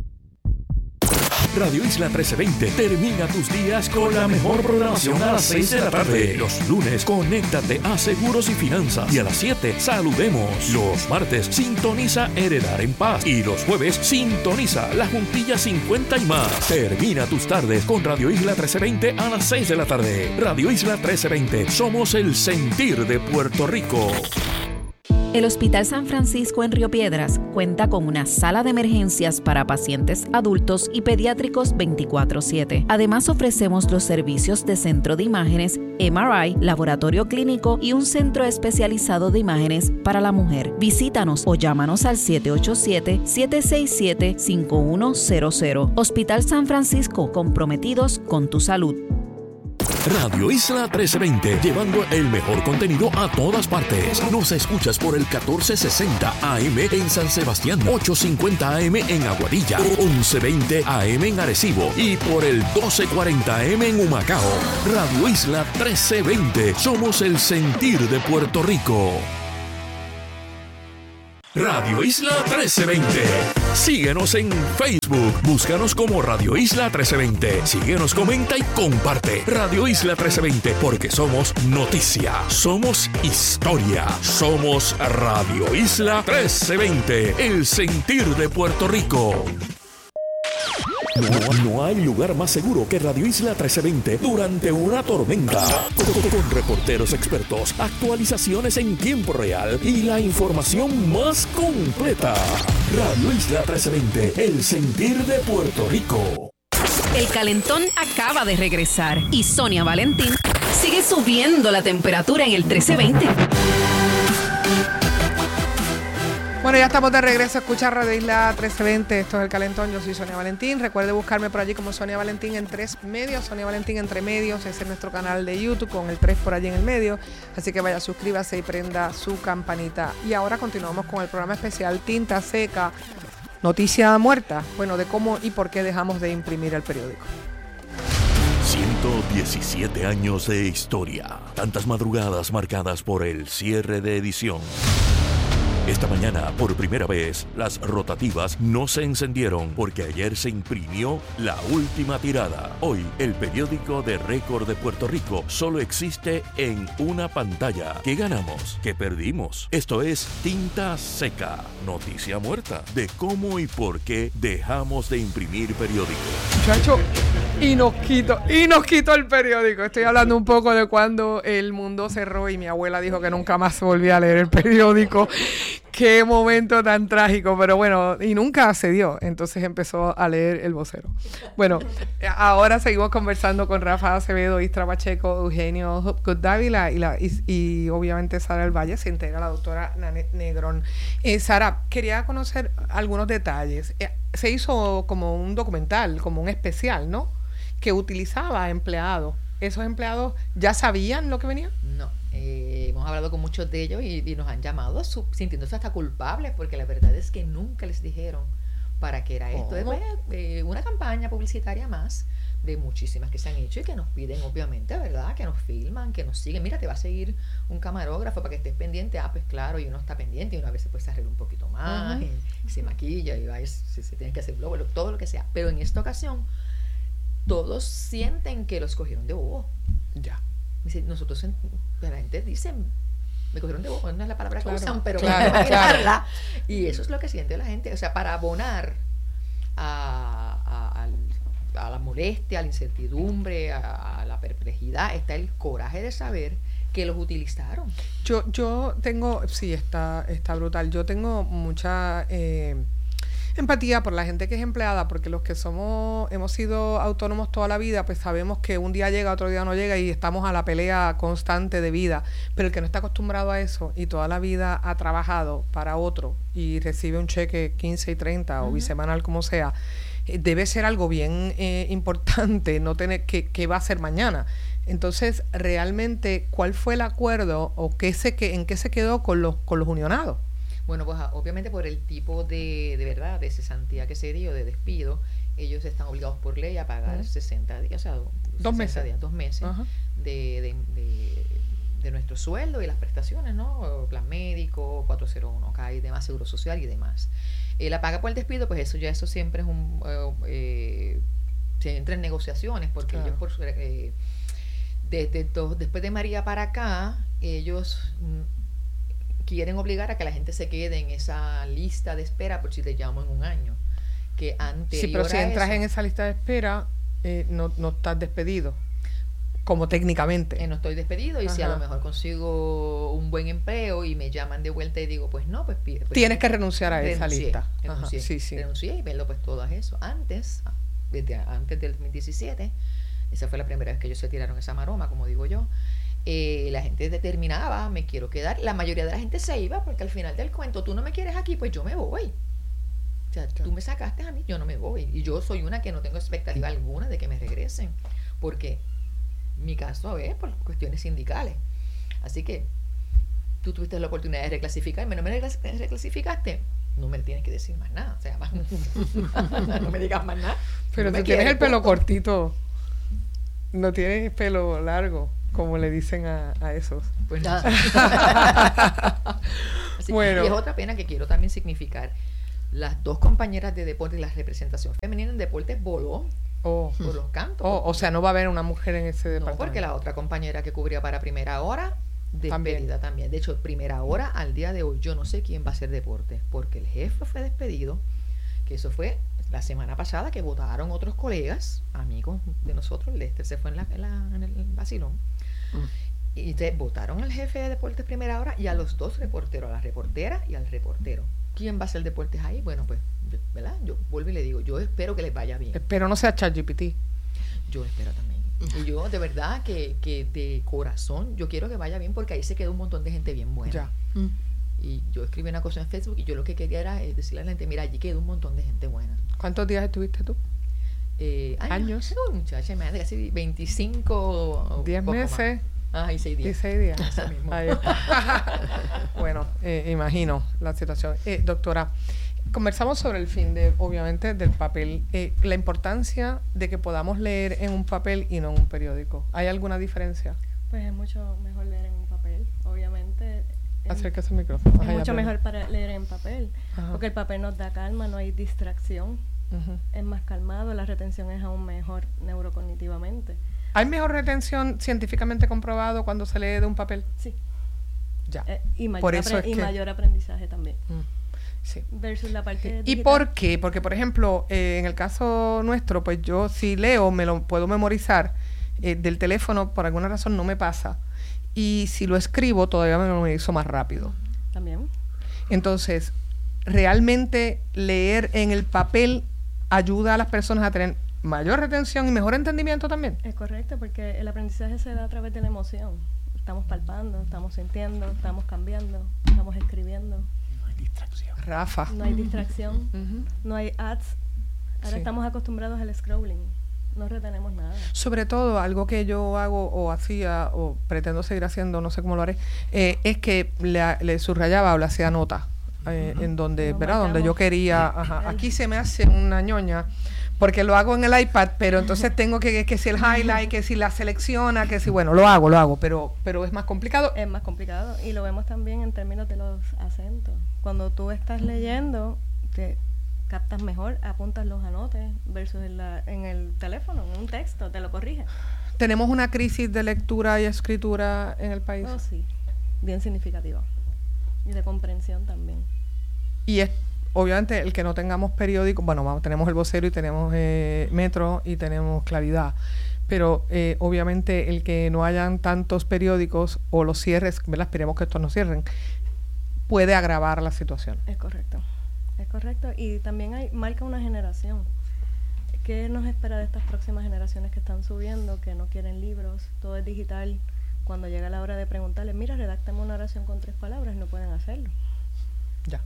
Radio Isla trece veinte termina tus días con la mejor programación a las seis de la tarde. Los lunes, conéctate a Seguros y Finanzas. Y a las siete, saludemos. Los martes, sintoniza Heredar en Paz. Y los jueves, sintoniza La Juntilla cincuenta y más. Termina tus tardes con Radio Isla trece veinte a las seis de la tarde. Radio Isla trece veinte, somos el sentir de Puerto Rico.
El Hospital San Francisco en Río Piedras cuenta con una sala de emergencias para pacientes adultos y pediátricos veinticuatro siete. Además, ofrecemos los servicios de centro de imágenes, M R I, laboratorio clínico y un centro especializado de imágenes para la mujer. Visítanos o llámanos al siete ocho siete, siete seis siete, cinco uno cero cero. Hospital San Francisco, comprometidos con tu salud.
Radio Isla trece veinte, llevando el mejor contenido a todas partes. Nos escuchas por el catorce sesenta A M en San Sebastián, ochocientos cincuenta A M en Aguadilla, once veinte A M en Arecibo y por el doce cuarenta A M en Humacao. Radio Isla trece veinte, somos el sentir de Puerto Rico. Radio Isla trece veinte. Síguenos en Facebook. Búscanos como Radio Isla trece veinte. Síguenos, comenta y comparte. Radio Isla trece veinte, porque somos noticia, somos historia, somos Radio Isla trece veinte, el sentir de Puerto Rico. No, no hay lugar más seguro que Radio Isla trece veinte durante una tormenta. Con, con reporteros expertos, actualizaciones en tiempo real y la información más completa. Radio Isla trece veinte, el sentir de Puerto Rico.
El calentón acaba de regresar y Sonia Valentín sigue subiendo la temperatura en el trece veinte.
Bueno, ya estamos de regreso a escuchar Radio Isla trece veinte. Esto es El Calentón. Yo soy Sonia Valentín. Recuerde buscarme por allí como Sonia Valentín en tres medios. Sonia Valentín entre medios. Ese es nuestro canal de YouTube con el tres por allí en el medio. Así que vaya, suscríbase y prenda su campanita. Y ahora continuamos con el programa especial Tinta Seca, Noticia Muerta. Bueno, de cómo y por qué dejamos de imprimir el periódico.
ciento diecisiete años de historia. Tantas madrugadas marcadas por el cierre de edición. Esta mañana, por primera vez, las rotativas no se encendieron porque ayer se imprimió la última tirada. Hoy, el periódico de récord de Puerto Rico solo existe en una pantalla. ¿Qué ganamos? ¿Qué perdimos? Esto es Tinta Seca, noticia muerta, de cómo y por qué dejamos de imprimir periódico.
Muchacho, y nos quitó, y nos quitó el periódico. Estoy hablando un poco de cuando el mundo cerró y mi abuela dijo que nunca más volvía a leer el periódico. Qué momento tan trágico, pero bueno, y nunca se dio. Entonces empezó a leer El Vocero. Bueno, ahora seguimos conversando con Rafa Acevedo, Istra Pacheco, Eugenio Hopgood Dávila y, la, y, y obviamente Sara del Valle. Se integra la doctora Nanette Negrón. Eh, Sara, quería conocer algunos detalles. Eh, se hizo como un documental, como un especial, ¿no? Que utilizaba empleados. ¿Esos empleados ya sabían lo que venía?
No. Eh, hemos hablado con muchos de ellos y, y nos han llamado sub, sintiéndose hasta culpables, porque la verdad es que nunca les dijeron para qué era esto. Es bueno, eh, una campaña publicitaria más de muchísimas que se han hecho y que nos piden, obviamente, ¿verdad? Que nos filman, que nos siguen. Mira, te va a seguir un camarógrafo para que estés pendiente. Ah, pues claro, y uno está pendiente y una vez pues se arregla un poquito más, uh-huh. y, y se maquilla y va, y se, se tiene que hacer globo, todo lo que sea. Pero en esta ocasión, todos sienten que los cogieron de bobo.
Ya.
Nosotros, la gente dice, me cogieron de bobo, no es la palabra
claro,
que usan, pero
claro, claro.
Y eso es lo que siente la gente, o sea, para abonar a, a, a, a la molestia, a la incertidumbre, a, a la perplejidad, está el coraje de saber que los utilizaron.
Yo, yo tengo, sí, está, está brutal. Yo tengo mucha eh, empatía por la gente que es empleada, porque los que somos, hemos sido autónomos toda la vida, pues sabemos que un día llega, otro día no llega y estamos a la pelea constante de vida. Pero el que no está acostumbrado a eso y toda la vida ha trabajado para otro y recibe un cheque quince y treinta uh-huh. o bisemanal, como sea, eh, debe ser algo bien eh, importante no tener que, que va a ser mañana. Entonces, realmente, ¿cuál fue el acuerdo o qué se, que, en qué se quedó con los, con los unionados?
Bueno, pues obviamente por el tipo de, de verdad, de cesantía que se dio, de despido, ellos están obligados por ley a pagar uh-huh. sesenta días, o sea,
dos meses,
días, dos meses uh-huh. de, de, de, de nuestro sueldo y las prestaciones, ¿no? Plan médico, cuatrocientos uno K y demás, seguro social y demás. Eh, la paga por el despido, pues eso ya eso siempre es un... Eh, se entra en negociaciones, porque claro. ellos por... Eh, desde to, después de María para acá, ellos... quieren obligar a que la gente se quede en esa lista de espera por si te llamo en un año. Que anterior
sí, pero si entras
eso,
en esa lista de espera, eh, no, no estás despedido. como técnicamente.
Eh, no estoy despedido y
Ajá.
si a lo mejor consigo un buen empleo y me llaman de vuelta y digo, pues no, pues, pues
tienes que renunciar a esa
renuncié,
lista.
Renuncié,
Ajá, sí, sí.
renuncié y verlo pues todo eso. Antes, desde antes del dos mil diecisiete, esa fue la primera vez que ellos se tiraron esa maroma, como digo yo. Eh, la gente determinaba, me quiero quedar. La mayoría de la gente se iba porque al final del cuento, tú no me quieres aquí, pues yo me voy. O sea, tú me sacaste a mí, yo no me voy. Y yo soy una que no tengo expectativa alguna de que me regresen. Porque mi caso es por cuestiones sindicales. Así que tú tuviste la oportunidad de reclasificarme, no me reclasificaste, no me tienes que decir más nada. O sea, más, no me digas más nada.
Pero
no
tú tienes el pelo cortito, no tienes pelo largo, como le dicen a, a esos.
Pues no. Así,
Bueno.
Y es otra pena que quiero también significar. Las dos compañeras de deporte y la representación femenina en deportes voló
Oh.
por los cantos.
Oh, o sea, no va a haber una mujer en ese
No,
departamento.
porque la otra compañera que cubría para primera hora, despedida
También.
también. De hecho, primera hora al día de hoy, yo no sé quién va a hacer deporte, porque el jefe fue despedido, que eso fue la semana pasada, que votaron otros colegas, amigos de nosotros, Lester se fue en, la, en, la- en el vacilón, y te, votaron al jefe de deportes primera hora y a los dos reporteros, a la reportera y al reportero. ¿Quién va a hacer deportes ahí? Bueno, pues, yo- ¿verdad? Yo vuelvo y le digo, yo espero que les vaya bien.
Pero no sea ChatGPT.
Yo espero también. Y yo, de verdad, que, que de corazón, yo quiero que vaya bien porque ahí se quedó un montón de gente bien buena.
Ya.
Y yo escribí una cosa en Facebook y yo lo que quería era eh, decirle a la gente, mira, allí quedó un montón de gente buena.
¿Cuántos días estuviste tú?
Eh,
Años.
Uy, muchacha, me hace casi veinticinco. o
Diez
poco más.
meses.
Ah, y seis días.
Y seis días.
Eso mismo.
Ahí está. Bueno, eh, imagino la situación. Eh, doctora, conversamos sobre el fin de, obviamente, del papel. Eh, la importancia de que podamos leer en un papel y no en un periódico. ¿Hay alguna diferencia?
Pues es mucho mejor leer en un papel, obviamente. es-
Acérquese al micrófono.
Es
Ajá, ya
mucho
aprendí.
mejor para leer en papel,
Ajá.
porque el papel nos da calma, no hay distracción,
Ujú.
es más calmado, la retención es aún mejor neurocognitivamente.
¿Hay mejor retención científicamente comprobado cuando se lee de un papel?
Sí.
Ya.
Eh, y, mayor
Por eso
apre-
es
y
que-
mayor aprendizaje también.
Mm, sí.
Versus la parte
¿Y
digital.
por qué? Porque, por ejemplo, eh, en el caso nuestro, pues yo si leo, me lo puedo memorizar. Eh, del teléfono, por alguna razón, no me pasa. Y si lo escribo, todavía me lo memorizo más rápido.
También.
Entonces, realmente leer en el papel ayuda a las personas a tener mayor retención y mejor entendimiento también.
Es correcto, porque el aprendizaje se da a través de la emoción. Estamos palpando, estamos sintiendo, estamos cambiando, estamos escribiendo.
Rafa.
No hay distracción,
Ujú.
no hay ads. Ahora
Sí.
estamos acostumbrados al scrolling. No retenemos nada.
Sobre todo, algo que yo hago o hacía o pretendo seguir haciendo, no sé cómo lo haré, eh, es que le, le subrayaba o le hacía nota eh, en donde,
Lo
¿verdad? Donde yo
marcamos.
quería, ajá, aquí se me hace una ñoña porque lo hago en el iPad, pero entonces tengo que, que si el highlight, que si la selecciona, que si, bueno, lo hago, lo hago, pero, pero es más complicado.
Es más complicado y lo vemos también en términos de los acentos. Cuando tú estás leyendo, te captas mejor, apuntas los anotes versus en, la, en el teléfono, en un texto, te lo corrige.
Tenemos una crisis de lectura y escritura en el país.
Oh, sí, bien significativa. Y de comprensión también.
Y es, obviamente, el que no tengamos periódico, bueno, vamos, tenemos El Vocero y tenemos eh, Metro y tenemos Claridad, pero eh, obviamente el que no hayan tantos periódicos o los cierres, ¿verdad? Esperemos que estos no cierren, puede agravar la situación.
Es correcto, es correcto. Y también hay marca una generación. ¿Qué nos espera de estas próximas generaciones que están subiendo, que no quieren libros, todo es digital? Cuando llega la hora de preguntarles, mira, redáctame una oración con tres palabras, no pueden hacerlo.
Ya.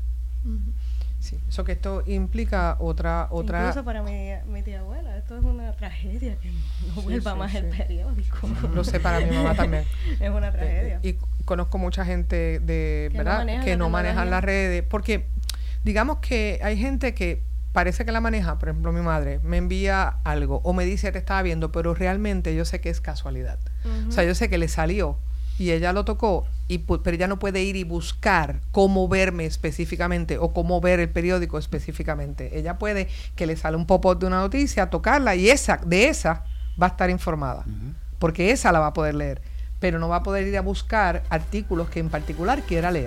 Sí. Eso que esto implica otra... otra
Incluso para mi, mi tía abuela, esto es una tragedia, que no
Sí,
vuelva
sí,
más
sí.
el periódico.
Lo sé, para mi mamá también.
Es una tragedia.
Y conozco mucha gente de,
Que no
¿verdad?
manejan
que
la
no manejan
tecnología.
las redes, porque digamos que hay gente que parece que la maneja, por ejemplo, mi madre me envía algo o me dice te estaba viendo, pero realmente yo sé que es casualidad.
Ujú.
O sea, yo sé que le salió y ella lo tocó, y pu- pero ella no puede ir y buscar cómo verme específicamente o cómo ver el periódico específicamente. Ella puede que le sale un pop-up de una noticia, tocarla y esa, de esa va a estar informada, porque esa la va a poder leer, pero no va a poder ir a buscar artículos que en particular quiera leer.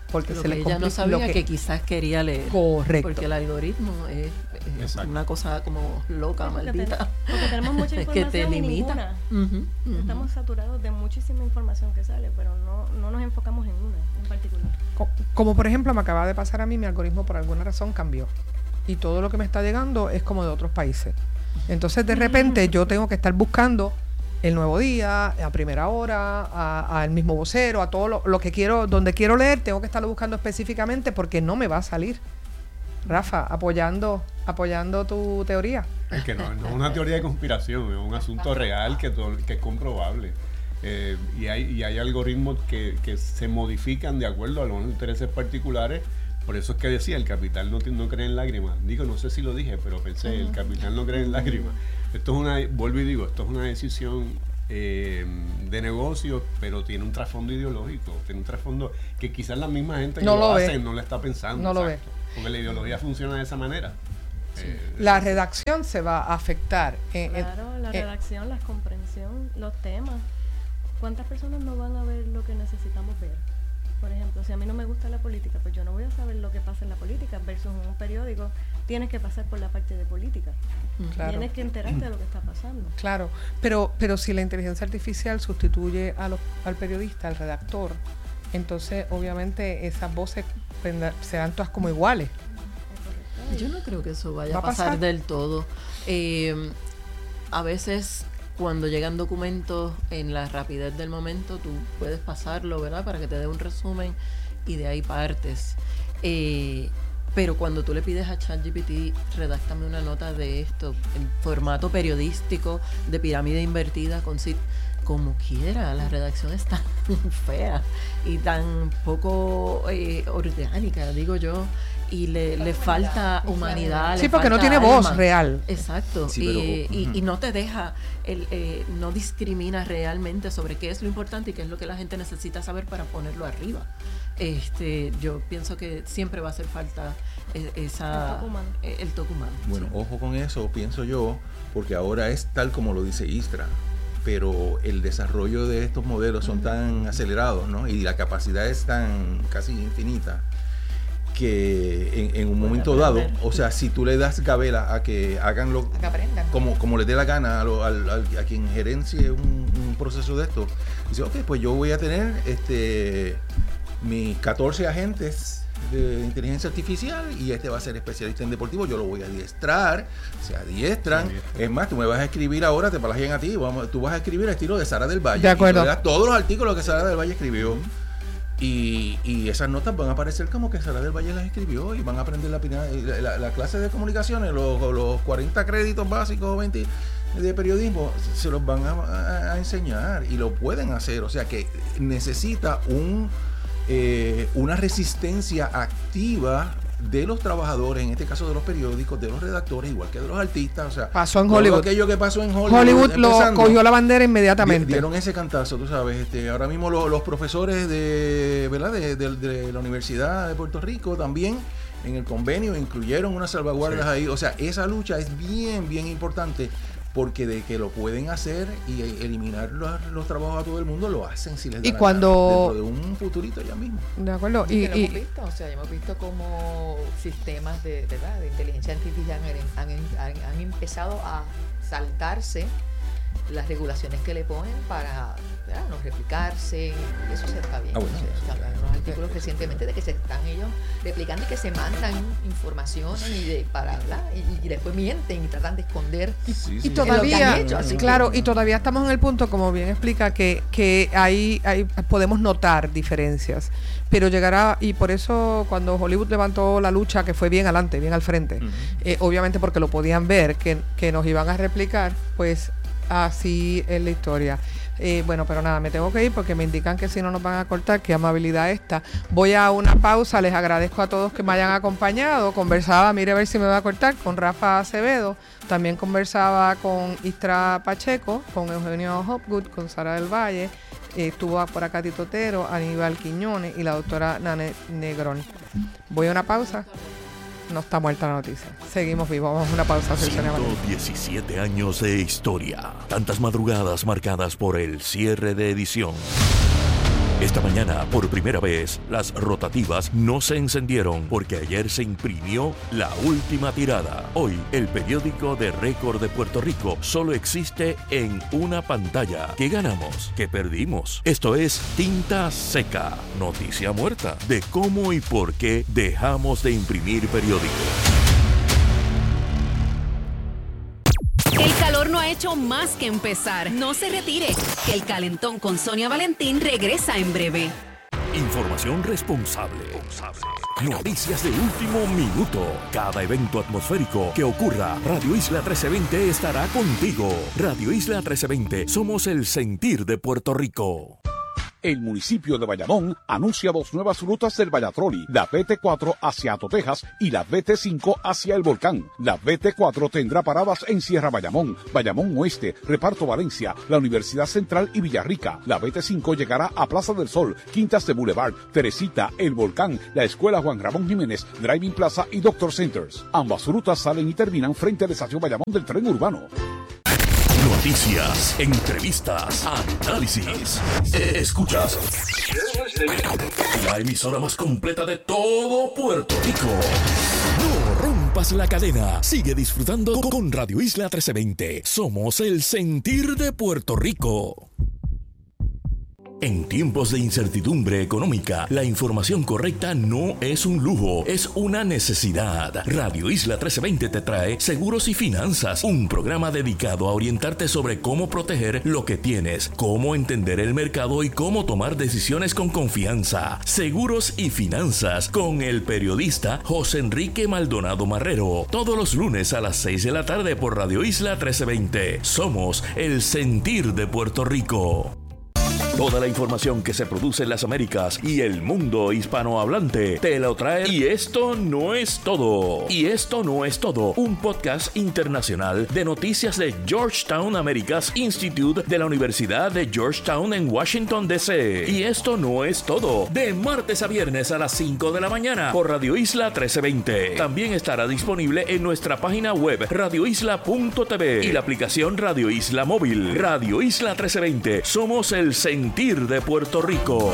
porque
lo
se les
que ella no
complica
sabía
lo
que,
que
quizás quería leer.
Correcto.
Porque el algoritmo es, es una cosa como loca,
porque
maldita.
te- porque tenemos mucha
Es que te
información y
limita.
ninguna.
Ujú, ujú.
Estamos saturados de muchísima información que sale, pero no, no nos enfocamos en una en particular.
Co- Como por ejemplo me acaba de pasar a mí, mi algoritmo por alguna razón cambió. Y todo lo que me está llegando es como de otros países. Entonces de repente yo tengo que estar buscando el Nuevo Día, a primera hora, a- al mismo vocero, a todo lo, lo que quiero, donde quiero leer, tengo que estarlo buscando específicamente porque no me va a salir. Rafa, apoyando, apoyando tu teoría.
Es que no, no es una teoría de conspiración, es un asunto real que, to- que es comprobable. Eh, y, hay, y hay algoritmos que, que se modifican de acuerdo a los intereses particulares. Por eso es que decía, el capital no, ti- no cree en lágrimas. Digo, no sé si lo dije, pero pensé, el capital no cree en lágrimas. Esto es una, vuelvo y digo, esto es una decisión eh, de negocio, pero tiene un trasfondo ideológico, tiene un trasfondo que quizás la misma gente que
No
lo,
lo ve.
hace no lo está pensando.
No lo
exacto. Porque la ideología funciona de esa manera. Eh,
La redacción se va a afectar. en- en-
Claro, la
en-
redacción, la comprensión, los temas. ¿Cuántas personas no van a ver lo que necesitamos ver? Por ejemplo, si a mí no me gusta la política, pues yo no voy a saber lo que pasa en la política, versus en un periódico tienes que pasar por la parte de política.
Claro.
Tienes que enterarte de lo que está pasando.
Claro, pero, pero si la inteligencia artificial sustituye a los- al periodista, al redactor, entonces obviamente esas voces vendrá- serán todas como iguales.
Yo no creo que eso vaya
¿Va
a
a
pasar,
pasar?
del todo. Eh, a veces cuando llegan documentos en la rapidez del momento, tú puedes pasarlo, ¿verdad? Para que te dé un resumen y de ahí partes. Eh, pero cuando tú le pides a ChatGPT, redáctame una nota de esto, en formato periodístico, de pirámide invertida, con sit como quiera, la redacción es tan fea y tan poco eh, orgánica, digo yo, y le, le falta humanidad.
Sí,
le
porque no
falta
tiene voz
alma.
real.
Exacto,
Sí,
y,
pero,
y-
ujú.
y no te deja, el, eh, no discrimina realmente sobre qué es lo importante y qué es lo que la gente necesita saber para ponerlo arriba. Este, yo pienso que siempre va a hacer falta eh, esa,
El toque humano.
eh, el toque humano.
Bueno,
sí.
ojo con eso, pienso yo, porque ahora es tal como lo dice Istra, pero el desarrollo de estos modelos son tan acelerados, ¿no? Y la capacidad es tan casi infinita que en, en un momento dado, o sea, si tú le das gabela a que hagan lo
A que aprendan.
como, como les dé la gana a, lo- al- al- a quien gerencie un, un proceso de esto, dice, ok, pues yo voy a tener este mis catorce agentes de inteligencia artificial y este va a ser especialista en deportivo, yo lo voy a adiestrar, se adiestran.
Se adiestran.
Es más, tú me vas a escribir ahora, te plagian a ti, vamos, tú vas a escribir al estilo de Sara del Valle.
De acuerdo.
Y tú le das todos los artículos que Sara del Valle escribió. Y, y esas notas van a aparecer como que Sara del Valle las escribió y van a aprender la, pina- la, la- la clase de comunicaciones, los, los cuarenta créditos básicos, veinte de periodismo, se los van a, a- a enseñar y lo pueden hacer. O sea que necesita un eh, una resistencia activa de los trabajadores, en este caso de los periódicos, de los redactores, igual que de los artistas. O sea,
Pasó en
todo
Hollywood.
aquello que pasó en Hollywood,
Hollywood lo
empezando,
cogió la bandera
di-
inmediatamente.
dieron ese cantazo, tú sabes. Este, ahora mismo lo- los profesores de, ¿verdad? De, de- de la Universidad de Puerto Rico también en el convenio incluyeron unas salvaguardas
Sí.
ahí. O sea, esa lucha es bien, bien importante porque de que lo pueden hacer y eliminar los, los trabajos a todo el mundo, lo hacen si les da
Y
la
cuando-
gana, dentro de un futurito ya mismo.
De acuerdo.
Y,
Y,
que lo
y-
hemos visto, o sea, hemos visto cómo sistemas de, ¿verdad? de inteligencia artificial han, han- han- han empezado a saltarse las regulaciones que le ponen para, ¿verdad? no replicarse. Eso se está bien.
Ah, bueno,
O sea,
eso
salieron
está
unos artículos recientemente de que se están ellos replicando y que se mandan informaciones y de, para, ¿verdad? Y, y después mienten y tratan de esconder.
Sí, sí.
y
lo que
todavía,
han hecho, así que-
claro, y todavía estamos en el punto, como bien explica, que, que ahí, ahí podemos notar diferencias. Pero llegará, y por eso cuando Hollywood levantó la lucha, que fue bien adelante, bien al frente,
Ujú.
eh, obviamente porque lo podían ver, que, que nos iban a replicar, pues así es la historia. Eh, bueno, pero nada, me tengo que ir porque me indican que si no nos van a cortar, qué amabilidad esta. Voy a una pausa, les agradezco a todos que me hayan acompañado. Conversaba, mire a ver si me va a cortar, con Rafa Acevedo. También conversaba con Istra Pacheco, con Eugenio Hopgood, con Sara del Valle. Eh, estuvo por acá Tito Otero, Aníbal Quiñones y la doctora Nane Negrón. Voy a una pausa. No está muerta la noticia. Seguimos vivos. Vamos a una pausa. Celsonia Valeria.
ciento diecisiete años de historia. Tantas madrugadas marcadas por el cierre de edición. Esta mañana, por primera vez, las rotativas no se encendieron porque ayer se imprimió la última tirada. Hoy, el periódico de récord de Puerto Rico solo existe en una pantalla. ¿Qué ganamos? ¿Qué perdimos? Esto es Tinta Seca, noticia muerta de cómo y por qué dejamos de imprimir periódicos.
El calor no ha hecho más que empezar. No se retire, que el calentón con Sonia Valentín regresa en breve.
Información responsable. Noticias de último minuto. Cada evento atmosférico que ocurra, Radio Isla trece veinte estará contigo. Radio Isla trece veinte, somos el sentir de Puerto Rico.
El municipio de Bayamón anuncia dos nuevas rutas del Vallatroli, la B T cuatro hacia Ato, Texas y la B T cinco hacia El Volcán. La B T cuatro tendrá paradas en Sierra Bayamón, Bayamón Oeste, Reparto Valencia, la Universidad Central y Villarrica. La B T cinco llegará a Plaza del Sol, Quintas de Boulevard, Teresita, El Volcán, la Escuela Juan Ramón Jiménez, Driving Plaza y Doctor Centers. Ambas rutas salen y terminan frente al estación Bayamón del tren urbano.
Noticias, entrevistas, análisis. Escuchas la emisora más completa de todo Puerto Rico. No rompas la cadena. Sigue disfrutando con Radio Isla trece veinte. Somos el sentir de Puerto Rico. En tiempos de incertidumbre económica, la información correcta no es un lujo, es una necesidad. Radio Isla trece veinte te trae Seguros y Finanzas, un programa dedicado a orientarte sobre cómo proteger lo que tienes, cómo entender el mercado y cómo tomar decisiones con confianza. Seguros y Finanzas con el periodista José Enrique Maldonado Marrero, todos los lunes a las seis de la tarde por Radio Isla trece veinte. Somos el sentir de Puerto Rico. Toda la información que se produce en las Américas y el mundo hispanohablante te lo trae. Y esto no es todo. Y esto no es todo. Un podcast internacional de noticias de Georgetown Americas Institute de la Universidad de Georgetown en Washington, D C Y esto no es todo. De martes a viernes a las cinco de la mañana por Radio Isla trece veinte. También estará disponible en nuestra página web radio isla punto t v y la aplicación Radio Isla Móvil. Radio Isla trece veinte. Somos el sentir de Puerto Rico.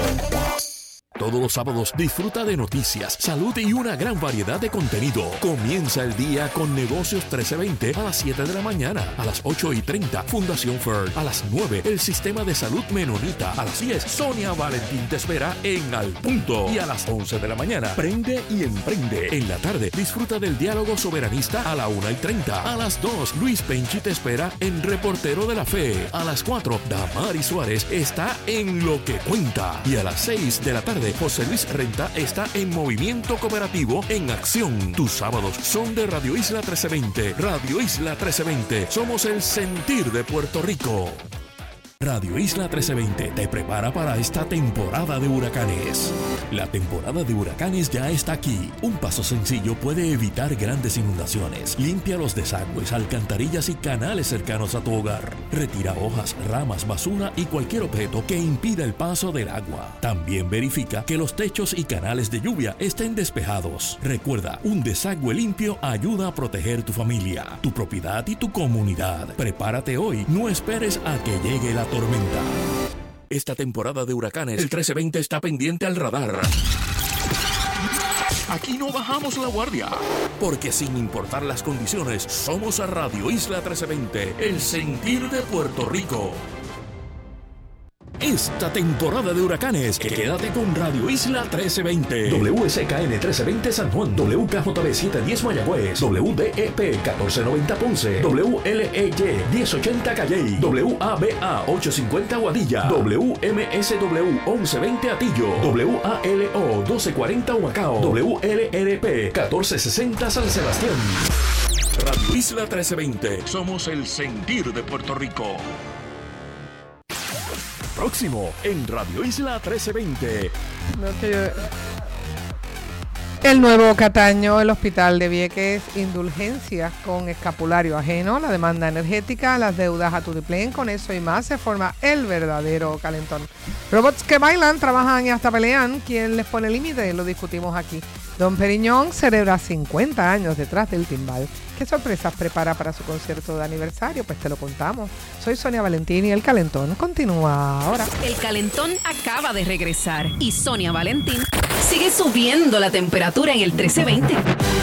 Todos los sábados disfruta de noticias, salud y una gran variedad de contenido. Comienza el día con Negocios trece veinte a las siete de la mañana. A las ocho y treinta, Fundación Ferd. A las nueve, el Sistema de Salud Menonita. A las diez, Sonia Valentín te espera en Al Punto. Y a las once de la mañana, Prende y Emprende. En la tarde, disfruta del diálogo soberanista a la una y treinta. A las dos, Luis Penchi te espera en Reportero de la Fe. A las cuatro, Damari Suárez está en Lo que Cuenta. Y a las seis de la tarde, José Luis Renta está en Movimiento Cooperativo en Acción. Tus sábados son de Radio Isla trece veinte. Radio Isla trece veinte. Somos el sentir de Puerto Rico. Radio Isla trece veinte te prepara para esta temporada de huracanes. La temporada de huracanes ya está aquí. Un paso sencillo puede evitar grandes inundaciones. Limpia los desagües, alcantarillas y canales cercanos a tu hogar. Retira hojas, ramas, basura y cualquier objeto que impida el paso del agua. También verifica que los techos y canales de lluvia estén despejados. Recuerda, un desagüe limpio ayuda a proteger tu familia, tu propiedad y tu comunidad. Prepárate hoy, no esperes a que llegue la tormenta. Esta temporada de huracanes, el trece veinte está pendiente al radar. Aquí no bajamos la guardia, porque sin importar las condiciones, somos a Radio Isla trece veinte, el sentir de Puerto Rico. Esta temporada de huracanes, quédate con Radio Isla trece veinte. W S K N trece veinte San Juan, W K J B setecientos diez Mayagüez, W D E P catorce noventa Ponce, W L E Y diez ochenta Calley, W A B A ochocientos cincuenta Guadilla, W M S W once veinte Atillo, W A L O doce cuarenta Humacao, W L R P catorce sesenta San Sebastián. Radio Isla trece veinte, somos el sentir de Puerto Rico. Próximo en Radio Isla trece veinte.
El nuevo Cataño, el Hospital de Vieques, indulgencias con escapulario ajeno, la demanda energética, las deudas a tutiplén, con eso y más se forma el verdadero calentón. Robots que bailan, trabajan y hasta pelean, ¿quién les pone límite? Lo discutimos aquí. Don Periñón celebra cincuenta años detrás del timbal. ¿Qué sorpresas prepara para su concierto de aniversario? Pues te lo contamos. Soy Sonia Valentín y El Calentón continúa ahora.
El Calentón acaba de regresar y Sonia Valentín sigue subiendo la temperatura en el trece veinte.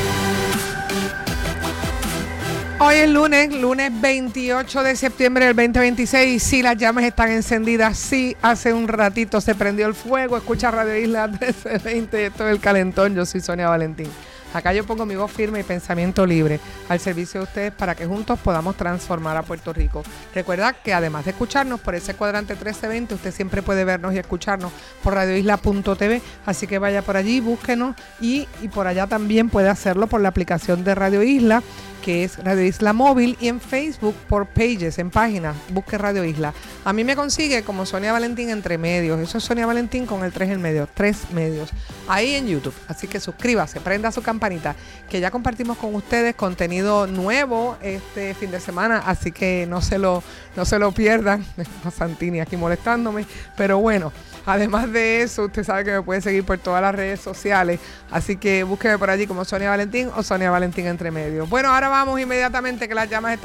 Hoy es lunes, lunes veintiocho de septiembre del veinte veintiséis. Sí, las llamas están encendidas. Sí, hace un ratito se prendió el fuego. Escucha Radio Isla trece veinte. Esto es El Calentón. Yo soy Sonia Valentín. Acá yo pongo mi voz firme y pensamiento libre al servicio de ustedes para que juntos podamos transformar a Puerto Rico. Recuerda que además de escucharnos por ese cuadrante trece veinte, usted siempre puede vernos y escucharnos por radio isla punto t v. Así que vaya por allí, búsquenos y, y por allá también puede hacerlo por la aplicación de Radio Isla, que es Radio Isla Móvil, y en Facebook por Pages, en páginas, busque Radio Isla. A mí me consigue como Sonia Valentín entre medios. Eso es Sonia Valentín con el tres en medio, tres medios. Ahí en YouTube. Así que suscríbase, prenda su campanita, que ya compartimos con ustedes contenido nuevo este fin de semana, así que no se lo, no se lo pierdan. A Santini aquí molestándome, pero bueno. Además de eso, usted sabe que me puede seguir por todas las redes sociales, así que búsqueme por allí como Sonia Valentín o Sonia Valentín entre medios. Bueno, ahora vamos inmediatamente que las llamas están